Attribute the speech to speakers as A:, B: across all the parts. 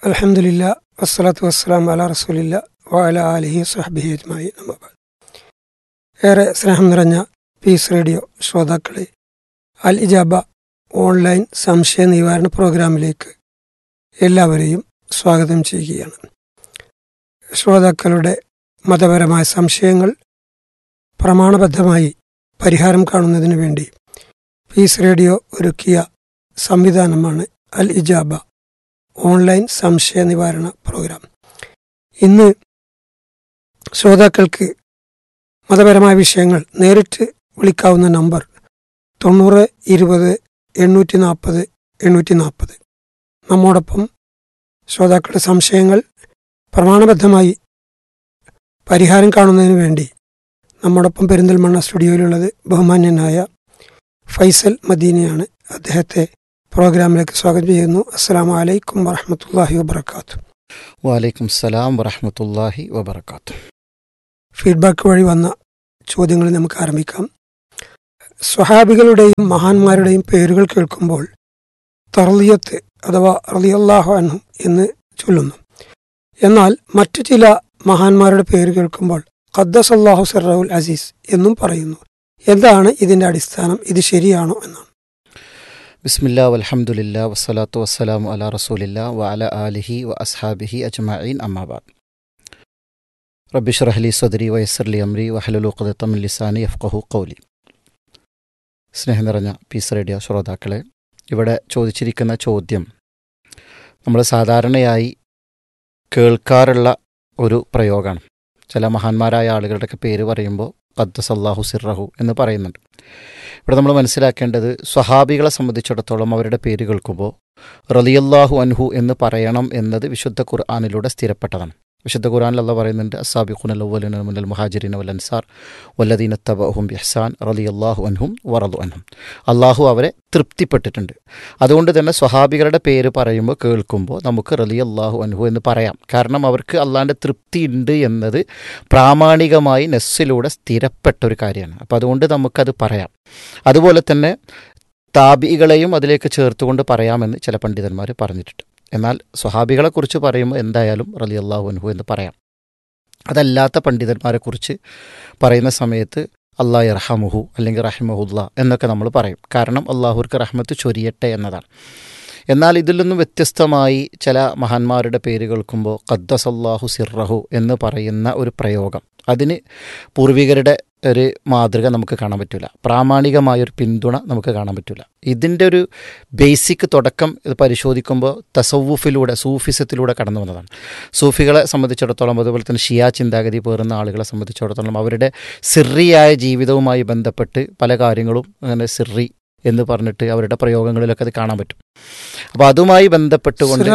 A: അൽഹംദുലില്ലാ വസ്സലാത്തു വസ്സലാമു അലാ റസൂലില്ലാ വഅലാ ആലിഹി വസ്സഹ്ബിഹി അജ്മഈൻ. അമ്മാ ബഅദ്. ഏറെ സ്നേഹം നിറഞ്ഞ പീസ് റേഡിയോ ശ്രോതാക്കളെ, അൽ ഇജാബ ഓൺലൈൻ സംശയ നിവാരണ പ്രോഗ്രാമിലേക്ക് എല്ലാവരെയും സ്വാഗതം ചെയ്യുകയാണ്. ശ്രോതാക്കളുടെ മതപരമായ സംശയങ്ങൾ പ്രമാണബദ്ധമായി പരിഹാരം കാണുന്നതിന് വേണ്ടി പീസ് റേഡിയോ ഒരുക്കിയ സംവിധാനമാണ് അൽ ഇജാബ ഓൺലൈൻ സംശയ നിവാരണ പ്രോഗ്രാം. ഇന്ന് ശ്രോതാക്കൾക്ക് മതപരമായ വിഷയങ്ങൾ നേരിട്ട് വിളിക്കാവുന്ന നമ്പർ 90 20 840 840. നമ്മോടൊപ്പം ശ്രോതാക്കളുടെ സംശയങ്ങൾ പ്രമാണബദ്ധമായി പരിഹാരം കാണുന്നതിന് വേണ്ടി നമ്മോടൊപ്പം പെരിന്തൽമണ്ണ സ്റ്റുഡിയോയിലുള്ളത് ബഹുമാന്യനായ ഫൈസൽ മദീനിയാണ്. അദ്ദേഹത്തെ പ്രോഗ്രാമിലേക്ക് സ്വാഗതം ചെയ്യുന്നു. അസ്സലാമു അലൈക്കും വറഹ്മത്തുള്ളാഹി വബറകാതുഹു.
B: വലൈക്കും സലാം വറഹ്മത്തുള്ളാഹി വബറകാതുഹു.
A: ഫീഡ്ബാക്ക് വഴി വന്ന ചോദ്യങ്ങൾ നമുക്ക് ആരംഭിക്കാം. സ്വഹാബികളുടെയും മഹാന്മാരുടെയും പേരുകൾ കേൾക്കുമ്പോൾ തർളിയത്ത് അഥവാ റളിയല്ലാഹു അൻഹും എന്ന് ചൊല്ലുന്നു. എന്നാൽ മറ്റു ചില മഹാന്മാരുടെ പേര് കേൾക്കുമ്പോൾ ഖദ്ദസല്ലാഹു സിർറഹുൽ അസീസ് എന്നും പറയുന്നു. എന്താണ് ഇതിന്റെ അടിസ്ഥാനം? ഇത് ശരിയാണോ എന്നാണ്.
B: ബിസ്മില്ലാ വൽഹംദുലില്ലാ വസ്സലാത്തു വസ്സലാമു അലാ റസൂലില്ലാ വഅലാ ആലിഹി വ അസ്ഹാബിഹി അജ്മഈൻ. അമ്മാ ബഅദ്. റബ്ബി ഇശ്റഹ് ലി സദ്രി വയസ്സിർ ലി അംരി വഹ്ലുൽ ഉഖ്ദത മിൻ ലിസാനി യഫ്ഖഹു ഖൗലി. സ്നേഹം നിറഞ്ഞ പീസ് റേഡിയോ ശ്രോതാക്കളെ, ഇവിടെ ചോദിച്ചിരിക്കുന്ന ചോദ്യം നമ്മൾ സാധാരണയായി കേൾക്കാറുള്ള ഒരു പ്രയോഗമാണ്. ചില മഹാന്മാരായ ആളുകളുടെയൊക്കെ പേര് പറയുമ്പോൾ ഖദ്ദസല്ലാഹു സിർറഹു എന്ന് പറയുന്നുണ്ട്. ഇവിടെ നമ്മൾ മനസ്സിലാക്കേണ്ടത്, സ്വഹാബികളെ സംബന്ധിച്ചിടത്തോളം അവരുടെ പേര് കേൾക്കുമ്പോൾ റളിയല്ലാഹു അൻഹു എന്ന് പറയണം എന്നത് വിശുദ്ധ ഖുർആനിലൂടെ സ്ഥിരപ്പെട്ടതാണ്. വിശുദ്ധ ഖുർആനിൽ അല്ലാഹു പറയുന്നുണ്ട്, അസ്സാബിഖൂനൽ അവ്വലൂന മിനൽ മുഹാജിരീന വൽ അൻസാർ വല്ലദീന തബഅഹും ബിഇഹ്സാൻ റളിയല്ലാഹു അൻഹും വറളു അൻഹും. അള്ളാഹു അവരെ തൃപ്തിപ്പെട്ടിട്ടുണ്ട്. അതുകൊണ്ട് തന്നെ സ്വഹാബികളുടെ പേര് പറയുമ്പോൾ കേൾക്കുമ്പോൾ നമുക്ക് റളിയല്ലാഹു അൻഹു എന്ന് പറയാം. കാരണം അവർക്ക് അള്ളാഹിൻ്റെ തൃപ്തി ഉണ്ട് എന്നത് പ്രാമാണികമായി നസ്സിലൂടെ സ്ഥിരപ്പെട്ട ഒരു കാര്യമാണ്. അപ്പോൾ അതുകൊണ്ട് നമുക്കത് പറയാം. അതുപോലെ തന്നെ താബികളെയും അതിലേക്ക് ചേർത്തുകൊണ്ട് പറയാമെന്ന് ചില പണ്ഡിതന്മാർ പറഞ്ഞിട്ടുണ്ട്. എന്നാൽ സ്വഹാബികളെക്കുറിച്ച് പറയുമ്പോൾ എന്തായാലും റളിയല്ലാഹു അൻഹു എന്ന് പറയാം. അതല്ലാത്ത പണ്ഡിതന്മാരെക്കുറിച്ച് പറയുന്ന സമയത്ത് അല്ലാഹു യർഹമുഹു അല്ലെങ്കിൽ റഹിമഹുല്ലാ എന്നൊക്കെ നമ്മൾ പറയും. കാരണം അള്ളാഹുർക്ക് റഹ്മത്ത് ചൊരിയട്ടെ എന്നതാണ്. എന്നാൽ ഇതിൽ നിന്നും വ്യത്യസ്തമായി ചില മഹാന്മാരുടെ പേര് കേൾക്കുമ്പോൾ ഖദ്ദസല്ലാഹു സിർറഹു എന്ന് പറയുന്ന ഒരു പ്രയോഗം, അതിന് പൂർവികരുടെ ഒരു മാതൃക നമുക്ക് കാണാൻ പറ്റില്ല. പ്രാമാണികമായൊരു പിന്തുണ നമുക്ക് കാണാൻ പറ്റില്ല. ഇതിൻ്റെ ഒരു ബേസിക് തുടക്കം ഇത് പരിശോധിക്കുമ്പോൾ തസവുഫിലൂടെ, സൂഫിസത്തിലൂടെ കടന്നു വന്നതാണ്. സൂഫികളെ സംബന്ധിച്ചിടത്തോളം, അതുപോലെ തന്നെ ഷിയാ ചിന്താഗതി പേറുന്ന ആളുകളെ സംബന്ധിച്ചിടത്തോളം അവരുടെ സിർറിയായ ജീവിതവുമായി ബന്ധപ്പെട്ട് പല കാര്യങ്ങളും അങ്ങനെ സിർറി എന്ന് പറഞ്ഞിട്ട് അവരുടെ പ്രയോഗങ്ങളിലൊക്കെ അത് കാണാൻ പറ്റും. അപ്പോൾ അതുമായി ബന്ധപ്പെട്ടുകൊണ്ട്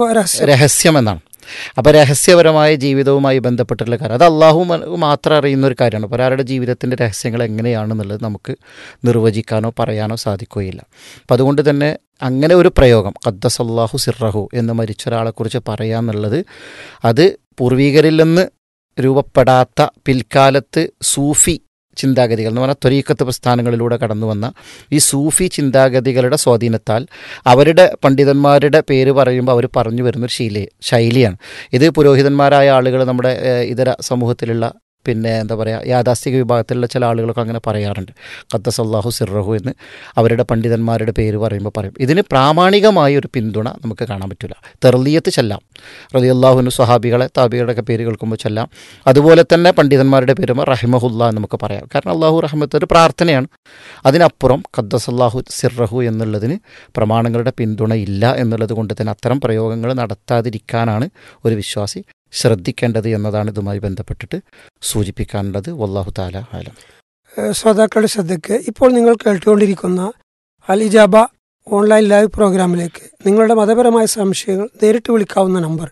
B: രഹസ്യം എന്നാണ്. അപ്പോൾ രഹസ്യപരമായ ജീവിതവുമായി ബന്ധപ്പെട്ടുള്ള കാര്യം, അത് അള്ളാഹു മാത്രം അറിയുന്ന ഒരു കാര്യമാണ്. അപ്പോൾ ഒരാളുടെ ജീവിതത്തിൻ്റെ രഹസ്യങ്ങൾ എങ്ങനെയാണെന്നുള്ളത് നമുക്ക് നിർവചിക്കാനോ പറയാനോ സാധിക്കുകയില്ല. അപ്പം അതുകൊണ്ട് തന്നെ അങ്ങനെ ഒരു പ്രയോഗം ഖദ്ദസല്ലാഹു സിർറഹു എന്ന് മരിച്ച ഒരാളെക്കുറിച്ച് പറയാന്നുള്ളത്, അത് പൂർവീകരിൽ നിന്ന് രൂപപ്പെടാത്ത പിൽക്കാലത്ത് സൂഫി ചിന്താഗതികൾ എന്ന് പറഞ്ഞാൽ ത്വരീഖത്ത് പ്രസ്ഥാനങ്ങളിലൂടെ കടന്നു വന്ന ഈ സൂഫി ചിന്താഗതികളുടെ സ്വാധീനത്താൽ അവരുടെ പണ്ഡിതന്മാരുടെ പേര് പറയുമ്പോൾ അവർ പറഞ്ഞു വരുന്നൊരു ശൈലിയാണ്. ഇത് പുരോഹിതന്മാരായ ആളുകൾ നമ്മുടെ ഇതര സമൂഹത്തിലുള്ള എന്താ പറയുക, യാഥാസ്ഥിക വിഭാഗത്തിലുള്ള ചില ആളുകളൊക്കെ അങ്ങനെ പറയാറുണ്ട്. ഖദ്ദസല്ലാഹു സിർറഹു എന്ന് അവരുടെ പണ്ഡിതന്മാരുടെ പേര് പറയുമ്പോൾ പറയും. ഇതിന് പ്രാമാണികമായ ഒരു പിന്തുണ നമുക്ക് കാണാൻ പറ്റില്ല. തെർലിയത്ത് ചെല്ലാം, റളിയല്ലാഹു സ്വഹാബികളെ താബികളുടെയൊക്കെ പേര് കേൾക്കുമ്പോൾ ചെല്ലാം. അതുപോലെ തന്നെ പണ്ഡിതന്മാരുടെ പേര് റഹിമഹുല്ലാ എന്ന് നമുക്ക് പറയാം. കാരണം അള്ളാഹു റഹ്മത്ത് ഒരു പ്രാർത്ഥനയാണ്. അതിനപ്പുറം ഖദ്ദസല്ലാഹു സിർറഹു എന്നുള്ളതിന് പ്രമാണങ്ങളുടെ പിന്തുണ ഇല്ല എന്നുള്ളത് കൊണ്ട് തന്നെ അത്തരം പ്രയോഗങ്ങൾ നടത്താതിരിക്കാനാണ് ഒരു വിശ്വാസി ശ്രദ്ധിക്കേണ്ടത് എന്നതാണ് ഇതുമായി ബന്ധപ്പെട്ടിട്ട് സൂചിപ്പിക്കാനുള്ളത്. വല്ലാഹു തആല ആലം.
A: ശ്രോതാക്കളുടെ ശ്രദ്ധയ്ക്ക് ഇപ്പോൾ നിങ്ങൾ കേട്ടുകൊണ്ടിരിക്കുന്ന അൽ ഇജാബ ഓൺലൈൻ ലൈവ് പ്രോഗ്രാമിലേക്ക് നിങ്ങളുടെ മതപരമായ സംശയങ്ങൾ നേരിട്ട് വിളിക്കാവുന്ന നമ്പർ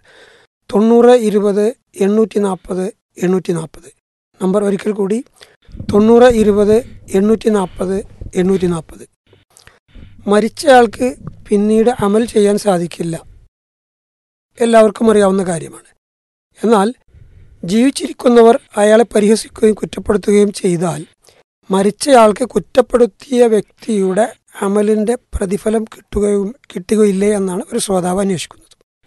A: 90 20 840 840. നമ്പർ ഒരിക്കൽ കൂടി 90 20 840 840. മരിച്ചയാൾക്ക് പിന്നീട് അമൽ ചെയ്യാൻ സാധിക്കില്ല, എല്ലാവർക്കും അറിയാവുന്ന കാര്യമാണ്. എന്നാൽ ജീവിച്ചിരിക്കുന്നവർ അയാളെ പരിഹസിക്കുകയും കുറ്റപ്പെടുത്തുകയും ചെയ്താൽ മരിച്ചയാൾക്ക് കുറ്റപ്പെടുത്തിയ വ്യക്തിയുടെ അമലിൻ്റെ പ്രതിഫലം കിട്ടുകയില്ലേ എന്നാണ് ഒരു ശ്രോതാവ് അന്വേഷിക്കുന്നത്.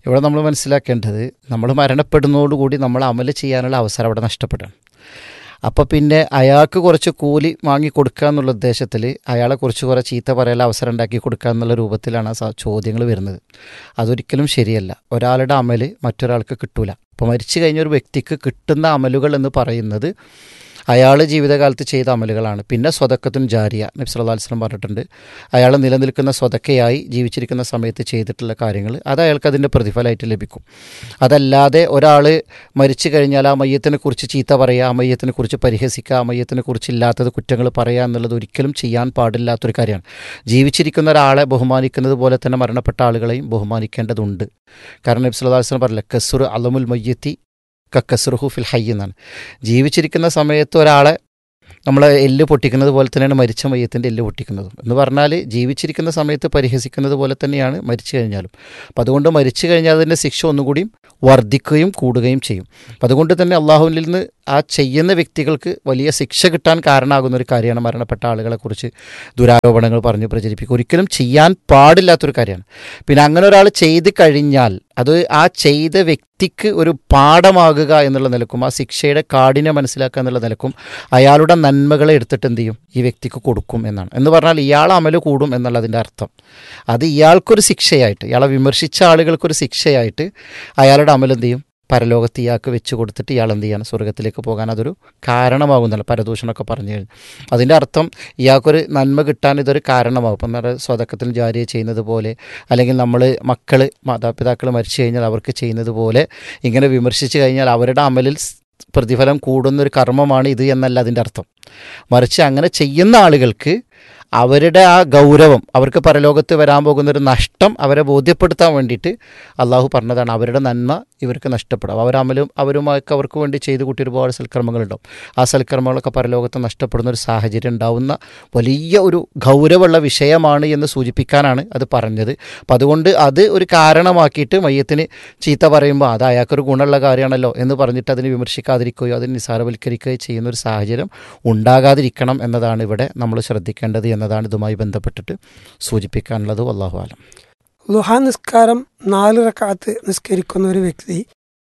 B: ഇവിടെ നമ്മൾ മനസ്സിലാക്കേണ്ടത്, നമ്മൾ മരണപ്പെടുന്നതോടുകൂടി നമ്മൾ അമൽ ചെയ്യാനുള്ള അവസരം അവിടെ നഷ്ടപ്പെടുകയാണ്. അപ്പോൾ പിന്നെ അയാൾക്ക് കുറച്ച് കൂലി വാങ്ങി കൊടുക്കുക എന്നുള്ള ഉദ്ദേശത്തിൽ അയാളെ കുറിച്ച് കുറേ ചീത്ത പറയാനുള്ള അവസരം ഉണ്ടാക്കി കൊടുക്കുക എന്നുള്ള രൂപത്തിലാണ് ആ ചോദ്യങ്ങൾ വരുന്നത്. അതൊരിക്കലും ശരിയല്ല. ഒരാളുടെ അമൽ മറ്റൊരാൾക്ക് കിട്ടൂല. അപ്പോൾ മരിച്ചു കഴിഞ്ഞ ഒരു വ്യക്തിക്ക് കിട്ടുന്ന അമലുകൾ എന്ന് പറയുന്നത് അയാൾ ജീവിതകാലത്ത് ചെയ്ത അമലുകളാണ്. പിന്നെ സ്വതക്കത്തുൻ ജാരിയ, നബി സല്ലല്ലാഹു അലൈഹി വസല്ലം പറഞ്ഞിട്ടുണ്ട്, അയാൾ നിലനിൽക്കുന്ന സ്വതക്കയായി ജീവിച്ചിരിക്കുന്ന സമയത്ത് ചെയ്തിട്ടുള്ള കാര്യങ്ങൾ അത് അയാൾക്ക് അതിൻ്റെ പ്രതിഫലമായിട്ട് ലഭിക്കും. അതല്ലാതെ ഒരാൾ മരിച്ചു കഴിഞ്ഞാൽ ആ മയ്യത്തിനെ കുറിച്ച് ചീത്ത പറയുക, ആ മയ്യത്തിനെ കുറിച്ച് പരിഹസിക്കുക, ആ മയ്യത്തിനെ കുറിച്ച് ഇല്ലാത്തത് കുറ്റങ്ങൾ പറയുക എന്നുള്ളത് ഒരിക്കലും ചെയ്യാൻ പാടില്ലാത്തൊരു കാര്യമാണ്. ജീവിച്ചിരിക്കുന്ന ഒരാളെ ബഹുമാനിക്കുന്നത് പോലെ തന്നെ മരണപ്പെട്ട ആളുകളെയും ബഹുമാനിക്കേണ്ടതുണ്ട്. കാരണം നബി സല്ലല്ലാഹു അലൈഹി വസല്ലം പറഞ്ഞില്ല, കസ്റു അലമുൽ മയ്യത്തി കസ്റുഹു ഫിൽ ഹയ്യ് എന്നാണ്. ജീവിച്ചിരിക്കുന്ന സമയത്ത് ഒരാളെ നമ്മൾ എല്ല് പൊട്ടിക്കുന്നത് പോലെ തന്നെയാണ് മരിച്ച മയ്യത്തിൻ്റെ എല്ല് പൊട്ടിക്കുന്നതും. എന്ന് പറഞ്ഞാൽ ജീവിച്ചിരിക്കുന്ന സമയത്ത് പരിഹസിക്കുന്നത് പോലെ തന്നെയാണ് മരിച്ചു കഴിഞ്ഞാലും. അപ്പം അതുകൊണ്ട് മരിച്ചു കഴിഞ്ഞാൽ അതിൻ്റെ ശിക്ഷ ഒന്നുകൂടിയും വർദ്ധിക്കുകയും കൂടുകയും ചെയ്യും. അപ്പം അതുകൊണ്ട് തന്നെ അള്ളാഹുവിൽ നിന്ന് ആ ചെയ്യുന്ന വ്യക്തികൾക്ക് വലിയ ശിക്ഷ കിട്ടാൻ കാരണമാകുന്ന ഒരു കാര്യമാണ് മരണപ്പെട്ട ആളുകളെക്കുറിച്ച് ദുരാരോപണങ്ങൾ പറഞ്ഞ് പ്രചരിപ്പിക്കുക. ഒരിക്കലും ചെയ്യാൻ പാടില്ലാത്തൊരു കാര്യമാണ്. പിന്നെ അങ്ങനെ ഒരാൾ ചെയ്ത് കഴിഞ്ഞാൽ അത് ആ ചെയ്ത വ്യക്തിക്ക് ഒരു പാഠമാകുക എന്നുള്ള നിലക്കും ആ ശിക്ഷയുടെ കാഠിന്യം മനസ്സിലാക്കുക എന്നുള്ള നിലക്കും അയാളുടെ നന്മകളെ എടുത്തിട്ട് എന്ത് ചെയ്യും, ഈ വ്യക്തിക്ക് കൊടുക്കും എന്നാണ്. എന്ന് പറഞ്ഞാൽ ഇയാൾ അമല് കൂടും എന്നുള്ളതിൻ്റെ അർത്ഥം. അത് ഇയാൾക്കൊരു ശിക്ഷയായിട്ട്, ഇയാളെ വിമർശിച്ച ആളുകൾക്കൊരു ശിക്ഷയായിട്ട് അയാളുടെ അമൽ എന്ത് ചെയ്യും, പരലോകത്ത് ഇയാൾക്ക് വെച്ച് കൊടുത്തിട്ട് ഇയാൾ എന്ത് ചെയ്യണം, സ്വർഗത്തിലേക്ക് പോകാൻ അതൊരു കാരണമാകുന്നല്ല. പരദൂഷണമൊക്കെ പറഞ്ഞു കഴിഞ്ഞു അതിൻ്റെ അർത്ഥം ഇയാൾക്കൊരു നന്മ കിട്ടാൻ ഇതൊരു കാരണമാകും. ഇപ്പം നമ്മുടെ സ്വതക്കത്തിൽ ജാരിയ ചെയ്യുന്നത് പോലെ, അല്ലെങ്കിൽ നമ്മൾ മാതാപിതാക്കൾ മരിച്ചു കഴിഞ്ഞാൽ അവർക്ക് ചെയ്യുന്നത് പോലെ ഇങ്ങനെ വിമർശിച്ച് കഴിഞ്ഞാൽ അവരുടെ അമലിൽ പ്രതിഫലം കൂടുന്നൊരു കർമ്മമാണ് ഇത് എന്നല്ല അതിൻ്റെ അർത്ഥം. മറിച്ച് അങ്ങനെ ചെയ്യുന്ന ആളുകൾക്ക് അവരുടെ ആ ഗൗരവം, അവർക്ക് പരലോകത്ത് വരാൻ പോകുന്നൊരു നഷ്ടം അവരെ ബോധ്യപ്പെടുത്താൻ വേണ്ടിയിട്ട് അള്ളാഹു പറഞ്ഞതാണ്. അവരുടെ നന്മ ഇവർക്ക് നഷ്ടപ്പെടും. അവരുമായൊക്കെ അവർക്ക് വേണ്ടി ചെയ്തു കൂട്ടി ഒരുപാട് സൽക്കർമ്മങ്ങളുണ്ടാവും. ആ സൽക്കർമ്മങ്ങളൊക്കെ പരലോകത്ത് നഷ്ടപ്പെടുന്ന ഒരു സാഹചര്യം ഉണ്ടാവുന്ന വലിയ ഒരു ഗൗരവമുള്ള വിഷയമാണ് എന്ന് സൂചിപ്പിക്കാനാണ് അത് പറഞ്ഞത്. അപ്പം അതുകൊണ്ട് അത് ഒരു കാരണമാക്കിയിട്ട് മയ്യത്തിന് ചീത്ത പറയുമ്പോൾ അത് അയാൾക്കൊരു ഗുണമുള്ള കാര്യമാണല്ലോ എന്ന് പറഞ്ഞിട്ട് അതിനെ വിമർശിക്കാതിരിക്കുകയോ അതിനെ നിസ്സാരവൽക്കരിക്കുകയോ ചെയ്യുന്നൊരു സാഹചര്യം ഉണ്ടാകാതിരിക്കണം എന്നതാണ് ഇവിടെ നമ്മൾ ശ്രദ്ധിക്കേണ്ടത് എന്നതാണ് ഇതുമായി ബന്ധപ്പെട്ടിട്ട് സൂചിപ്പിക്കാനുള്ളത്. വല്ലാഹു ആലം.
A: ളുഹാ നിസ്കാരം 4 റക്അത്ത് നിസ്കരിക്കുന്ന ഒരു വ്യക്തി